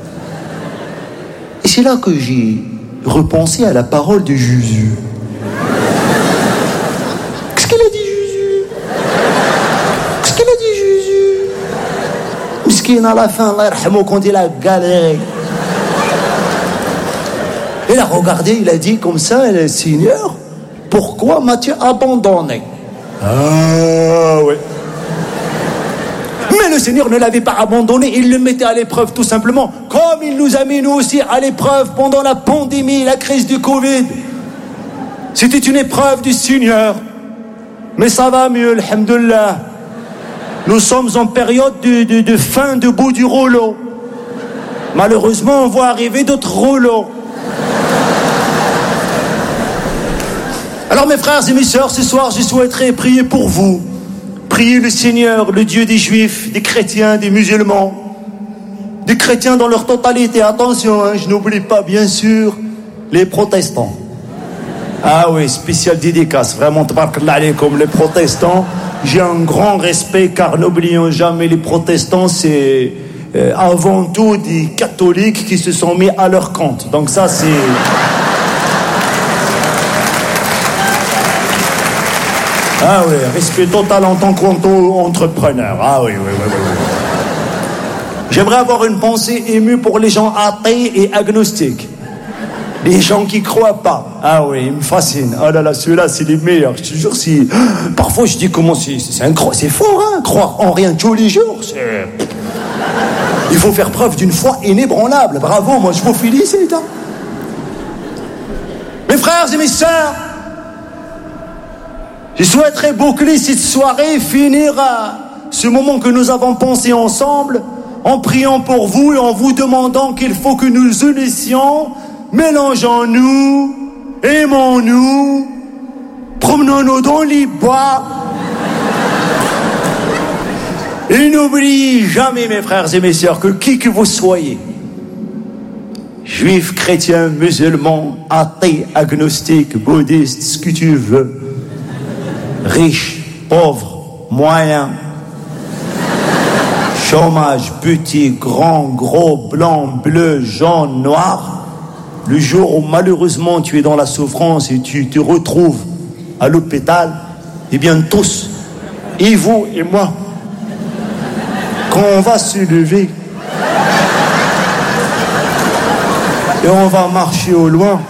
Speaker 3: Et c'est là que j'ai repensé à la parole de Jésus. Qu'est-ce qu'il a dit, Jésus? Qu'est-ce qu'il a dit, Jésus? Miskin à la fin, Allah yarhamou, quand il a galéré. Il a regardé, il a dit comme ça, le Seigneur, pourquoi m'as-tu abandonné? Ah oui. Mais le Seigneur ne l'avait pas abandonné, il le mettait à l'épreuve tout simplement, comme il nous a mis nous aussi à l'épreuve pendant la pandémie, la crise du Covid. C'était une épreuve du Seigneur. Mais ça va mieux, alhamdoulilah. Nous sommes en période de, de, de fin de bout du rouleau. Malheureusement, on voit arriver d'autres rouleaux. Alors mes frères et mes sœurs, ce soir, je souhaiterais prier pour vous. Prier le Seigneur, le Dieu des Juifs, des chrétiens, des musulmans, des chrétiens dans leur totalité. Attention, hein, je n'oublie pas, bien sûr, les protestants. Ah oui, spécial dédicace, vraiment, tabarakallah alaykoum, les protestants. J'ai un grand respect, car n'oublions jamais, les protestants, c'est euh, avant tout des catholiques qui se sont mis à leur compte. Donc ça, c'est... Ah oui, respect total en tant qu'entrepreneur. Ah oui, oui, oui, oui, oui. J'aimerais avoir une pensée émue pour les gens athées et agnostiques. Les gens qui croient pas. Ah oui, ils me fascinent. Ah là là, ceux-là, c'est les meilleurs. Je te jure, si... Parfois, je dis comment c'est... C'est, un... c'est fort, hein, croire en rien tous les jours. C'est... Il faut faire preuve d'une foi inébranlable. Bravo, moi, je vous félicite. Hein. Mes frères et mes sœurs, je souhaiterais boucler cette soirée, finir ce moment que nous avons pensé ensemble, en priant pour vous et en vous demandant qu'il faut que nous unissions, mélangeons-nous, aimons-nous, promenons-nous dans les bois. Et n'oubliez jamais, mes frères et mes sœurs, que qui que vous soyez, juifs, chrétiens, musulmans, athées, agnostiques, bouddhistes, ce que tu veux, riche, pauvre, moyen, chômage, petit, grand, gros, blanc, bleu, jaune, noir, le jour où malheureusement tu es dans la souffrance et tu te retrouves à l'hôpital, eh bien tous, et vous et moi, quand on va se lever et on va marcher au loin,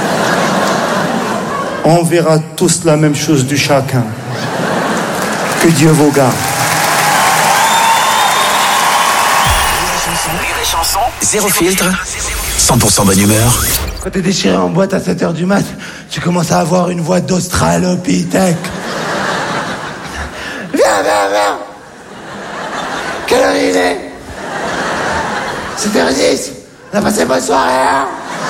Speaker 3: on verra tous la même chose de chacun. Que Dieu vous garde.
Speaker 5: Zéro filtre, cent pour cent bonne humeur.
Speaker 3: Quand t'es déchiré en boîte à sept heures du mat, tu commences à avoir une voix d'australopithèque. Viens, viens, viens. Quelle heure il est? sept heures dix. On a passé bonne soirée, hein?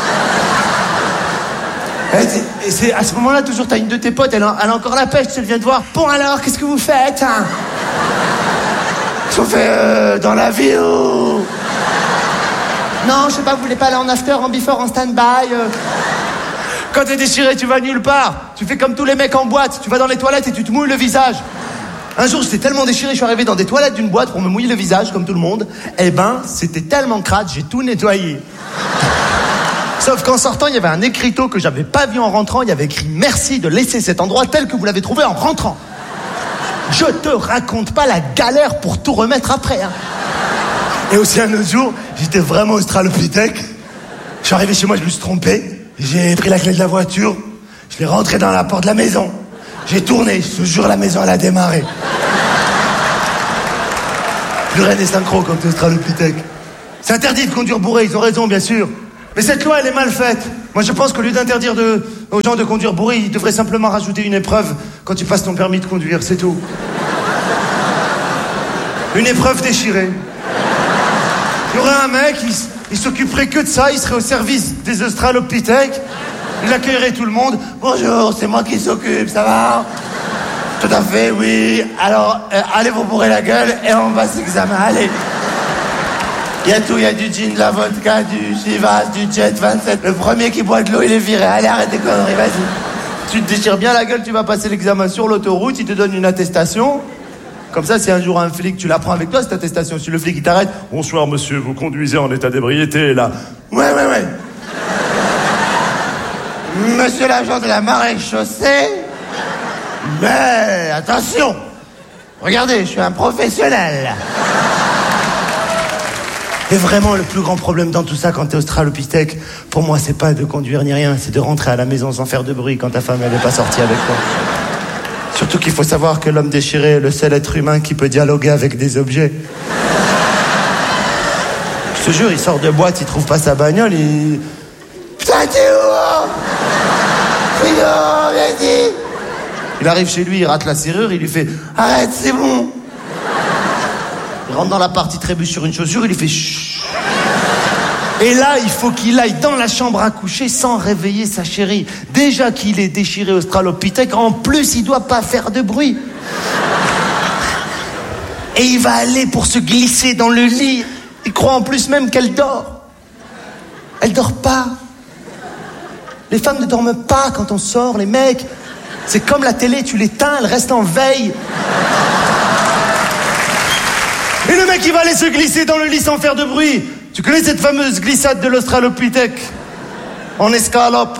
Speaker 3: Et c'est à ce moment-là, toujours, t'as une de tes potes, elle a, elle a encore la pêche, elle vient te voir. Bon alors, qu'est-ce que vous faites, hein? Qu'est-ce qu'on fait euh, dans la vie ou... Non, je sais pas, vous voulez pas aller en after, en before, en stand-by euh... Quand t'es déchiré, tu vas nulle part. Tu fais comme tous les mecs en boîte, tu vas dans les toilettes et tu te mouilles le visage. Un jour, j'étais tellement déchiré, je suis arrivé dans des toilettes d'une boîte pour me mouiller le visage, comme tout le monde. Eh ben, c'était tellement crade, j'ai tout nettoyé. Sauf qu'en sortant, il y avait un écriteau que j'avais pas vu en rentrant. Il y avait écrit « Merci de laisser cet endroit tel que vous l'avez trouvé en rentrant ». Je te raconte pas la galère pour tout remettre après. Hein. Et aussi un autre jour, j'étais vraiment australopithèque. Je suis arrivé chez moi, je me suis trompé. J'ai pris la clé de la voiture, je l'ai rentrée dans la porte de la maison. J'ai tourné, je te jure, la maison, elle a démarré. Plus rien n'est synchro quand t'es australopithèque. C'est interdit de conduire bourré, ils ont raison, bien sûr. Mais cette loi, elle est mal faite. Moi, je pense qu'au lieu d'interdire de, aux gens de conduire bourré, ils devraient simplement rajouter une épreuve quand tu passes ton permis de conduire, c'est tout. Une épreuve déchirée. Il y aurait un mec, il, il s'occuperait que de ça, il serait au service des australopithèques, il accueillerait tout le monde. Bonjour, c'est moi qui s'occupe, ça va? Tout à fait, oui. Alors, euh, allez vous bourrer la gueule et on va s'examiner, allez. Il y a tout, il y a du gin, de la vodka, du Chivas, du Jet vingt-sept. Le premier qui boit de l'eau, il est viré. Allez, arrête tes conneries, vas-y. Tu te déchires bien la gueule, tu vas passer l'examen sur l'autoroute, il te donne une attestation. Comme ça, si un jour un flic, tu la prends avec toi, cette attestation. Si le flic, il t'arrête. Bonsoir, monsieur, vous conduisez en état d'ébriété, là. Ouais, ouais, ouais. Monsieur l'agent de la maréchaussée. Mais, attention. Regardez, je suis un professionnel. Et vraiment, le plus grand problème dans tout ça, quand t'es australopithèque, pour moi, c'est pas de conduire ni rien, c'est de rentrer à la maison sans faire de bruit quand ta femme, elle est pas sortie avec toi. Surtout qu'il faut savoir que l'homme déchiré est le seul être humain qui peut dialoguer avec des objets. Je te jure, il sort de boîte, il trouve pas sa bagnole, il... Putain, t'es où? Frigo, viens-y. Il arrive chez lui, il rate la serrure, il lui fait « Arrête, c'est bon !» Il rentre dans l'appart, il trébuche sur une chaussure, il lui fait « Chut !» Et là, il faut qu'il aille dans la chambre à coucher sans réveiller sa chérie. Déjà qu'il est déchiré australopithèque, en plus, il doit pas faire de bruit. Et il va aller pour se glisser dans le lit. Il croit en plus même qu'elle dort. Elle dort pas. Les femmes ne dorment pas quand on sort, les mecs. C'est comme la télé, tu l'éteins, elle reste en veille. Et le mec, il va aller se glisser dans le lit sans faire de bruit. Tu connais cette fameuse glissade de l'australopithèque? En escalope.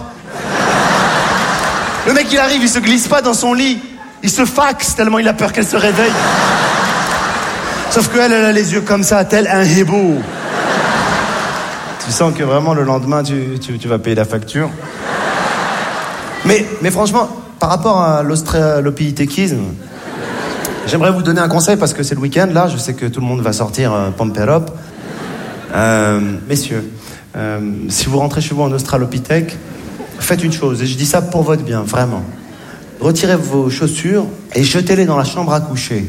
Speaker 3: Le mec, il arrive, il se glisse pas dans son lit. Il se faxe tellement il a peur qu'elle se réveille. Sauf qu'elle, elle a les yeux comme ça, tel un hibou. Tu sens que vraiment, le lendemain, tu, tu, tu vas payer la facture. Mais, mais franchement, par rapport à l'australopithéquisme, j'aimerais vous donner un conseil parce que c'est le week-end, là. Je sais que tout le monde va sortir euh, pump it up. Euh, messieurs, euh, si vous rentrez chez vous en australopithèque, faites une chose, et je dis ça pour votre bien, vraiment. Retirez vos chaussures et jetez-les dans la chambre à coucher.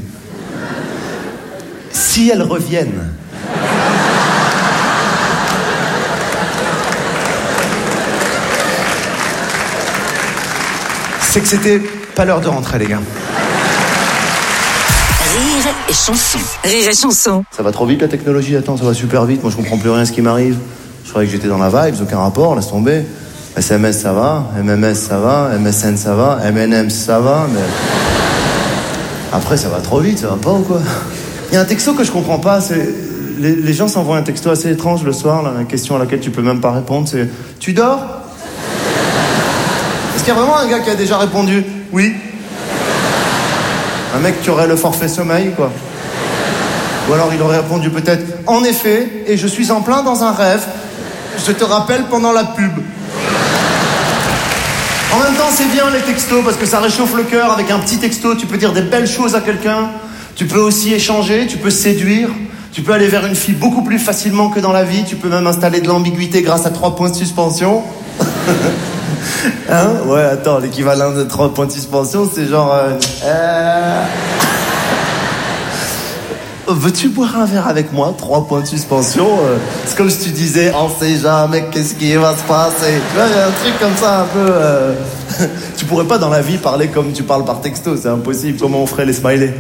Speaker 3: Si elles reviennent, c'est que c'était pas l'heure de rentrer, les gars.
Speaker 4: Rire et chanson. Rire et chanson.
Speaker 3: Ça va trop vite la technologie, attends, ça va super vite. Moi je comprends plus rien à ce qui m'arrive. Je croyais que j'étais dans la vibe, aucun rapport, laisse tomber. S M S ça va, M M S ça va, M S N ça va, M N M ça va, mais... Après ça va trop vite, ça va pas ou quoi? Il y a un texto que je comprends pas, c'est... Les, les gens s'envoient un texto assez étrange le soir, là, une question à laquelle tu peux même pas répondre, c'est... Tu dors? Est-ce qu'il y a vraiment un gars qui a déjà répondu? Oui. Un mec qui aurait le forfait sommeil, quoi. Ou alors il aurait répondu peut-être « En effet, et je suis en plein dans un rêve. Je te rappelle pendant la pub. » En même temps, c'est bien les textos parce que ça réchauffe le cœur. Avec un petit texto, tu peux dire des belles choses à quelqu'un. Tu peux aussi échanger, tu peux séduire. Tu peux aller vers une fille beaucoup plus facilement que dans la vie. Tu peux même installer de l'ambiguïté grâce à trois points de suspension. Hein? Ouais, attends, l'équivalent de trois points de suspension, c'est genre... Euh, euh... Veux-tu boire un verre avec moi? Trois points de suspension. Euh, c'est comme si tu disais, on sait jamais qu'est-ce qui va se passer. Tu vois, il y a un truc comme ça un peu... Euh... tu pourrais pas dans la vie parler comme tu parles par texto, c'est impossible. Comment on ferait les smileys?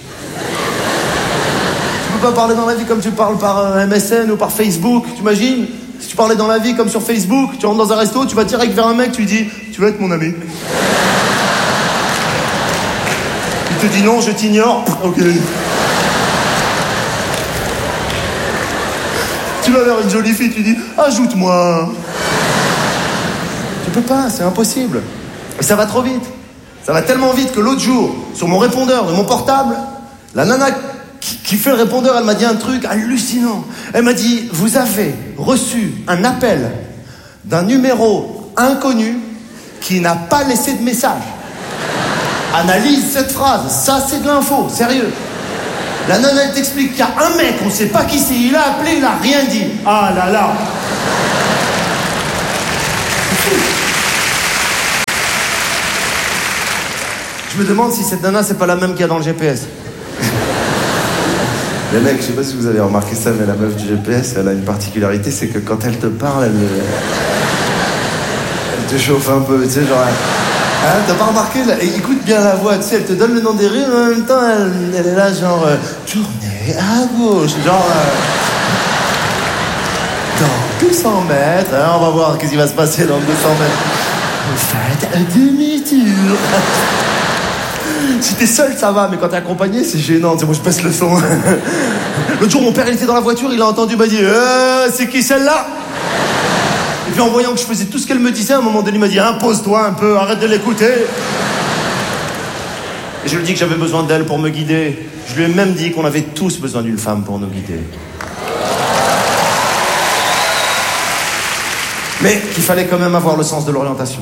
Speaker 3: Tu peux pas parler dans la vie comme tu parles par euh, M S N ou par Facebook, tu imagines? Si tu parlais dans la vie comme sur Facebook, tu rentres dans un resto, tu vas direct vers un mec, tu lui dis « Tu veux être mon ami ?» Il te dit « Non, je t'ignore. » Ok. Tu vas vers une jolie fille, tu lui dis « Ajoute-moi. » Tu peux pas, c'est impossible. Et ça va trop vite. Ça va tellement vite que l'autre jour, sur mon répondeur de mon portable, la nana qui, qui fait le répondeur, elle m'a dit un truc hallucinant. Elle m'a dit « Vous avez reçu un appel d'un numéro inconnu qui n'a pas laissé de message. Analyse cette phrase, ça c'est de l'info, sérieux. La nana elle t'explique qu'il y a un mec, on sait pas qui c'est, il a appelé, il a rien dit. Ah là là. Je me demande si cette nana c'est pas la même qu'il y a dans le G P S.
Speaker 8: Les mecs, je sais pas si vous avez remarqué ça, mais la meuf du G P S, elle a une particularité, c'est que quand elle te parle, elle, elle te chauffe un peu, tu sais, genre... Hein, t'as pas remarqué, là, écoute bien la voix, tu sais, elle te donne le nom des rues, mais en même temps, elle, elle est là, genre... Euh, tournez à gauche, genre... Euh, dans deux cents mètres, hein, on va voir qu'est-ce qui va se passer dans deux cents mètres. Faites un demi-tour. Si t'es seul, ça va, mais quand t'es accompagné, c'est gênant. Tu sais, moi, je baisse le son. L'autre jour, mon père, il était dans la voiture, il a entendu, il m'a dit euh, c'est qui celle-là? Et puis, en voyant que je faisais tout ce qu'elle me disait, à un moment donné, il m'a dit impose-toi un peu, arrête de l'écouter. Et je lui ai dit que j'avais besoin d'elle pour me guider. Je lui ai même dit qu'on avait tous besoin d'une femme pour nous guider. Mais qu'il fallait quand même avoir le sens de l'orientation.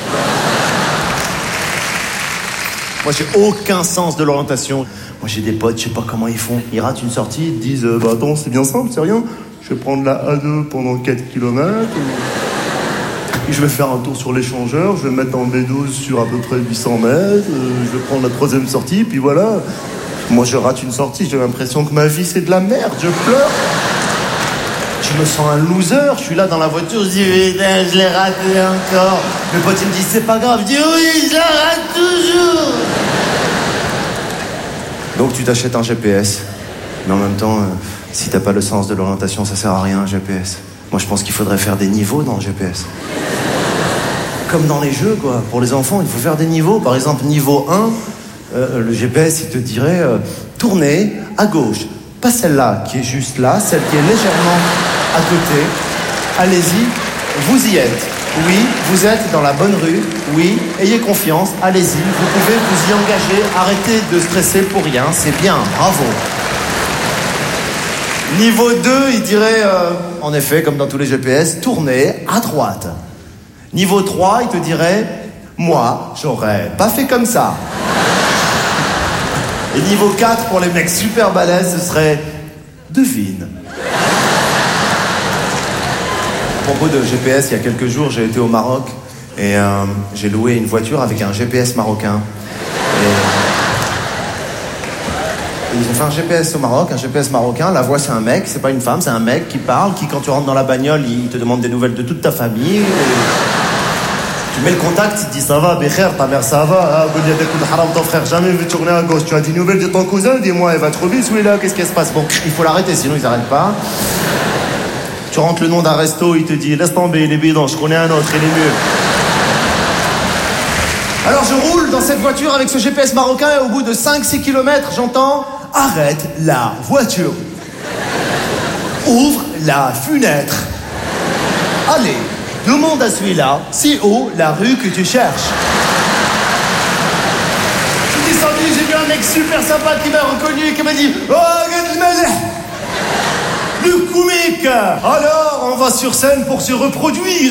Speaker 8: Moi, j'ai aucun sens de l'orientation. Moi, j'ai des potes, je sais pas comment ils font. Ils ratent une sortie, ils te disent euh, bah attends, c'est bien simple, c'est rien. Je vais prendre la A deux pendant quatre kilomètres. Et je vais faire un tour sur l'échangeur. Je vais me mettre en B douze sur à peu près huit cents mètres. Euh, je vais prendre la troisième sortie, puis voilà. Moi, je rate une sortie. J'ai l'impression que ma vie, c'est de la merde. Je pleure. Je me sens un loser. Je suis là dans la voiture. Je dis putain, je l'ai raté encore. Mes potes, ils me disent c'est pas grave. Je dis oui, je la rate toujours. Donc tu t'achètes un G P S, mais en même temps, euh, si t'as pas le sens de l'orientation, ça sert à rien un G P S. Moi je pense qu'il faudrait faire des niveaux dans le G P S. Comme dans les jeux quoi, pour les enfants il faut faire des niveaux. Par exemple niveau un, euh, le G P S il te dirait euh, tournez à gauche. Pas celle-là qui est juste là, celle qui est légèrement à côté. Allez-y, vous y êtes. Oui, vous êtes dans la bonne rue. Oui, ayez confiance, allez-y. Vous pouvez vous y engager. Arrêtez de stresser pour rien. C'est bien, bravo. Niveau deux, il dirait, euh, en effet, comme dans tous les G P S, tournez à droite. Niveau trois, il te dirait, moi, j'aurais pas fait comme ça. Et niveau quatre, pour les mecs super balèzes, ce serait, devine. À propos de G P S, il y a quelques jours, j'ai été au Maroc et euh, j'ai loué une voiture avec un G P S marocain. Et... et ils ont fait un G P S au Maroc, un G P S marocain. La voix, c'est un mec, c'est pas une femme, c'est un mec qui parle, qui, quand tu rentres dans la bagnole, il te demande des nouvelles de toute ta famille. Et... tu mets le contact, il te dit ça va, Bécher, ta mère ça va, ton frère jamais vu tourner à gauche. Tu as des nouvelles de ton cousin, dis-moi, elle va trop vite, celui-là, qu'est-ce qui se passe? Bon, il faut l'arrêter, sinon ils n'arrêtent pas. Tu rentres le nom d'un resto, il te dit laisse tomber, il est bidon, je connais un autre, il est mieux. Alors je roule dans cette voiture avec ce G P S marocain et au bout de cinq six kilomètres, j'entends arrête la voiture. Ouvre la fenêtre. Allez, demande à celui-là, c'est où la rue que tu cherches. Je suis descendu, j'ai vu un mec super sympa qui m'a reconnu et qui m'a dit oh, regarde le malin. Le comique. Alors, on va sur scène pour se reproduire.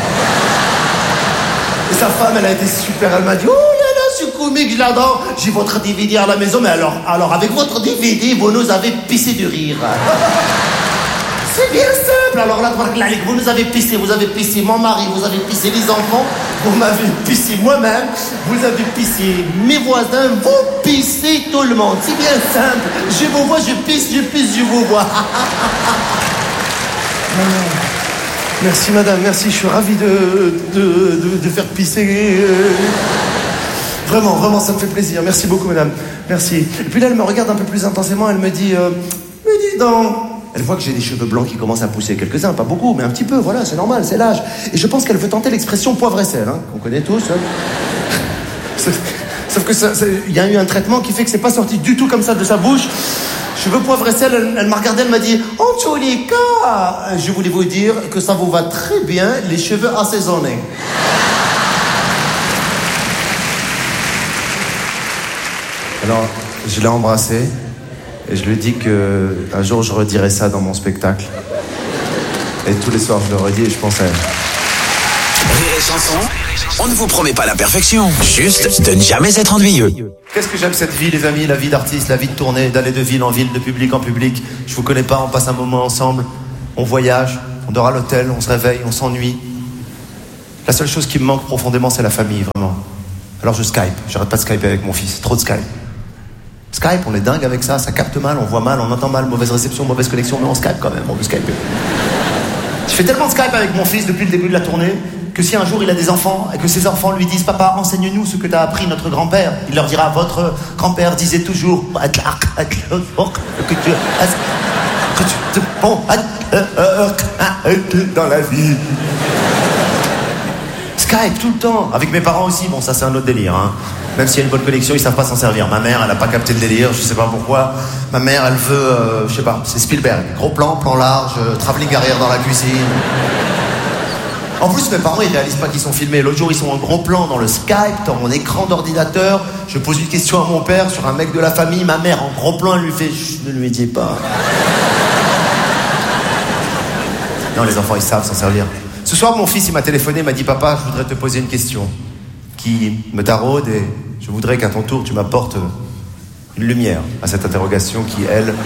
Speaker 8: Et sa femme, elle a été super. Elle m'a dit, oh là là, ce comique, je l'adore. J'ai votre D V D à la maison, mais alors, alors avec votre D V D, vous nous avez pissé de rire. C'est bien simple. Alors là, vous nous avez pissé, vous avez pissé mon mari, vous avez pissé les enfants, vous m'avez pissé moi-même, vous avez pissé mes voisins, vous pissez tout le monde. C'est bien simple. Je vous vois, je pisse, je pisse, je vous vois. Merci madame, merci, je suis ravi de, de, de, de faire pisser. Vraiment, vraiment, ça me fait plaisir. Merci beaucoup madame, merci. Et puis là, elle me regarde un peu plus intensément, elle me dit, euh, mais dis donc. Elle voit que j'ai des cheveux blancs qui commencent à pousser. Quelques-uns, pas beaucoup, mais un petit peu, voilà, c'est normal, c'est l'âge. Et je pense qu'elle veut tenter l'expression poivre et sel, hein, qu'on connaît tous. Hein. Sauf, sauf que il y a eu un traitement qui fait que c'est pas sorti du tout comme ça de sa bouche. Cheveux poivre et sel, elle, elle m'a regardé, elle m'a dit « En tous les cas, je voulais vous dire que ça vous va très bien, les cheveux assaisonnés. » Alors, je l'ai embrassée. Et je lui dis qu'un jour, je redirai ça dans mon spectacle. Et tous les soirs, je le redis et je pense à elle.
Speaker 5: Chanson, on ne vous promet pas la perfection, juste de ne jamais être ennuyeux.
Speaker 3: Qu'est-ce que j'aime cette vie, les amis, la vie d'artiste, la vie de tournée, d'aller de ville en ville, de public en public. Je vous connais pas, on passe un moment ensemble, on voyage, on dort à l'hôtel, on se réveille, on s'ennuie. La seule chose qui me manque profondément, c'est la famille, vraiment. Alors je Skype, j'arrête pas de Skyper avec mon fils, trop de Skype. Skype, on est dingue avec ça, ça capte mal, on voit mal, on entend mal, mauvaise réception, mauvaise connexion, mais on Skype quand même, on veut Skyper. Je fais tellement de Skype avec mon fils depuis le début de la tournée que si un jour il a des enfants et que ses enfants lui disent « Papa, enseigne-nous ce que t'as appris notre grand-père », il leur dira « Votre grand-père disait toujours que tu te bon dans la vie ». Skype tout le temps, avec mes parents aussi, bon ça c'est un autre délire, hein. Même s'il y a une bonne connexion, ils savent pas s'en servir. Ma mère, elle a pas capté le délire, je sais pas pourquoi. Ma mère, elle veut, euh, je sais pas, c'est Spielberg. Gros plan, plan large, euh, travelling arrière dans la cuisine. En plus, mes parents, ils réalisent pas qu'ils sont filmés. L'autre jour, ils sont en gros plan dans le Skype, dans mon écran d'ordinateur. Je pose une question à mon père sur un mec de la famille. Ma mère, en gros plan, elle lui fait « Chut, ne lui dis pas ». Non, les enfants, ils savent s'en servir. Ce soir, mon fils, il m'a téléphoné, il m'a dit « Papa, je voudrais te poser une question qui me taraude et je voudrais qu'à ton tour, tu m'apportes une lumière à cette interrogation qui, elle,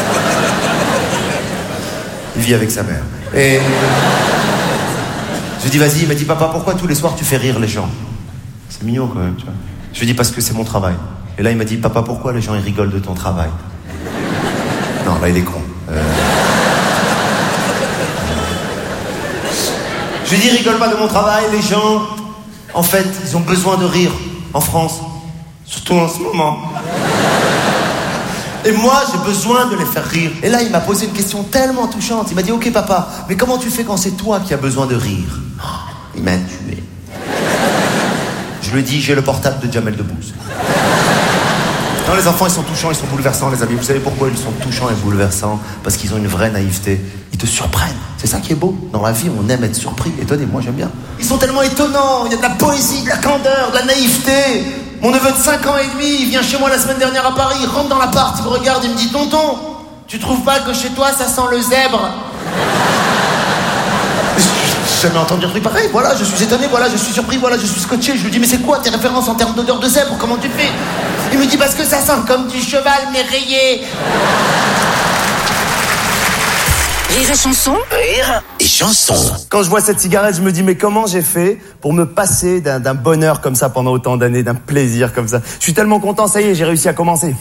Speaker 3: vit avec sa mère. » Et je lui dis « Vas-y », il m'a dit « Papa, pourquoi tous les soirs tu fais rire les gens ?» C'est mignon quand même, tu vois. Je lui dis « Parce que c'est mon travail. » Et là, il m'a dit « Papa, pourquoi les gens ils rigolent de ton travail ?» Non, là, il est con. Euh... Je lui dis « Rigole pas de mon travail, les gens... » En fait, ils ont besoin de rire en France, surtout en ce moment. Et moi, j'ai besoin de les faire rire. Et là, il m'a posé une question tellement touchante. Il m'a dit « Ok, papa, mais comment tu fais quand c'est toi qui as besoin de rire ?» Il m'a tué. Je lui ai dit « J'ai le portable de Jamel Debbouze. » Non, les enfants, ils sont touchants, ils sont bouleversants, les amis. Vous savez pourquoi ils sont touchants et bouleversants? Parce qu'ils ont une vraie naïveté. Ils te surprennent. C'est ça qui est beau. Dans la vie, on aime être surpris. Étonné, moi, j'aime bien. Ils sont tellement étonnants. Il y a de la poésie, de la candeur, de la naïveté. Mon neveu de cinq ans et demi, il vient chez moi la semaine dernière à Paris. Il rentre dans l'appart, il me regarde, il me dit « Tonton, tu trouves pas que chez toi, ça sent le zèbre ?» J'ai jamais entendu un truc pareil. Voilà, je suis étonné, voilà, je suis surpris, voilà, je suis scotché. Je lui dis « Mais c'est quoi tes références en termes d'odeur de zèbre? Comment tu fais ?» Il me dit « Parce que ça sent comme du cheval, mais rayé. »
Speaker 4: Rire et chanson.
Speaker 5: Rire et chanson.
Speaker 6: Quand je vois cette cigarette, je me dis, mais comment j'ai fait pour me passer d'un, d'un bonheur comme ça pendant autant d'années, d'un plaisir comme ça? Je suis tellement content, ça y est, j'ai réussi à commencer.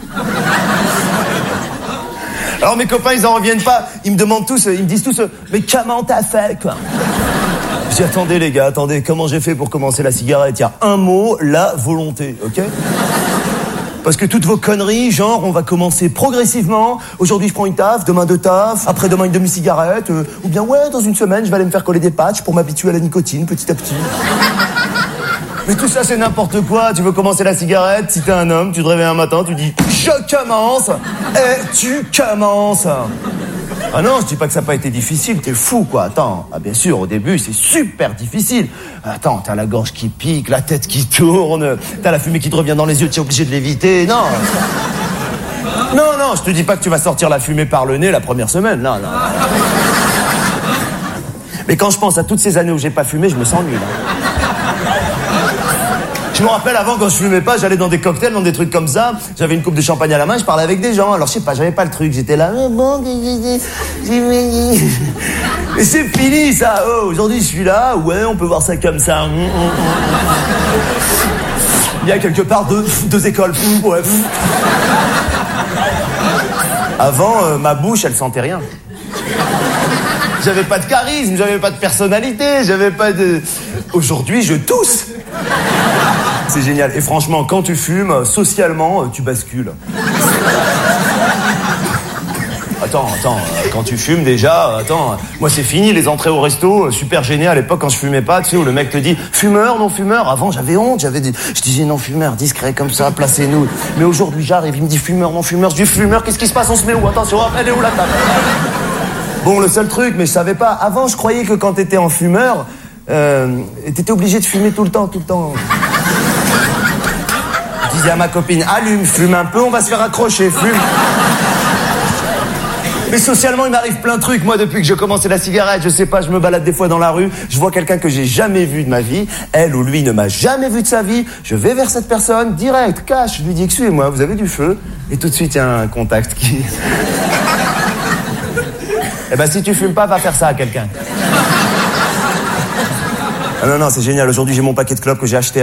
Speaker 6: Alors mes copains, ils en reviennent pas. Ils me demandent tous, ils me disent tous, mais comment t'as fait, quoi? Je dis, attendez les gars, attendez, comment j'ai fait pour commencer la cigarette? Il y a un mot, la volonté, ok? Parce que toutes vos conneries, genre, on va commencer progressivement. Aujourd'hui, je prends une taf, demain deux taf, après-demain une demi-cigarette. Euh, ou bien, ouais, dans une semaine, je vais aller me faire coller des patchs pour m'habituer à la nicotine, petit à petit. Mais tout ça, c'est n'importe quoi. Tu veux commencer la cigarette, si t'es un homme, tu te réveilles un matin, tu dis « Je commence !» et tu commences. Ah non, je dis pas que ça n'a pas été difficile, t'es fou, quoi. Attends, ah bien sûr, au début, c'est super difficile. Attends, t'as la gorge qui pique, la tête qui tourne, t'as la fumée qui te revient dans les yeux, t'es obligé de l'éviter. Non. Non, non, je te dis pas que tu vas sortir la fumée par le nez la première semaine, non, non. Mais quand je pense à toutes ces années où j'ai pas fumé, je me sens nul. Hein. Je me rappelle avant, quand je fumais pas, j'allais dans des cocktails, dans des trucs comme ça. J'avais une coupe de champagne à la main, je parlais avec des gens. Alors je sais pas, j'avais pas le truc. J'étais là, mais bon, et c'est fini ça. Oh, aujourd'hui je suis là, ouais, on peut voir ça comme ça. Il y a quelque part deux, deux écoles. Ouais. Avant, euh, ma bouche, elle sentait rien. J'avais pas de charisme, j'avais pas de personnalité, j'avais pas de... Aujourd'hui, je tousse. C'est génial. Et franchement, quand tu fumes, socialement, tu bascules. Attends, attends, quand tu fumes déjà, attends, moi c'est fini les entrées au resto, super gêné à l'époque quand je fumais pas, tu sais, où le mec te dit fumeur, non fumeur. Avant j'avais honte, j'avais des... je disais non fumeur, discret comme ça, placez-nous. Mais aujourd'hui j'arrive, il me dit fumeur, non fumeur, je dis fumeur, qu'est-ce qui se passe, on se met où? Attention, elle est où la table? Bon, le seul truc, mais je savais pas, avant je croyais que quand t'étais en fumeur, euh, t'étais obligé de fumer tout le temps, tout le temps. Je disais à ma copine, allume, fume un peu, on va se faire accrocher, fume. Mais socialement, il m'arrive plein de trucs. Moi, depuis que j'ai commencé la cigarette, je sais pas, je me balade des fois dans la rue, je vois quelqu'un que j'ai jamais vu de ma vie, elle ou lui ne m'a jamais vu de sa vie, je vais vers cette personne, direct, cash, je lui dis, excusez-moi, vous avez du feu? Et tout de suite, il y a un contact qui... Eh ben, si tu fumes pas, va faire ça à quelqu'un. Ah non, non, c'est génial. Aujourd'hui, j'ai mon paquet de clopes que j'ai acheté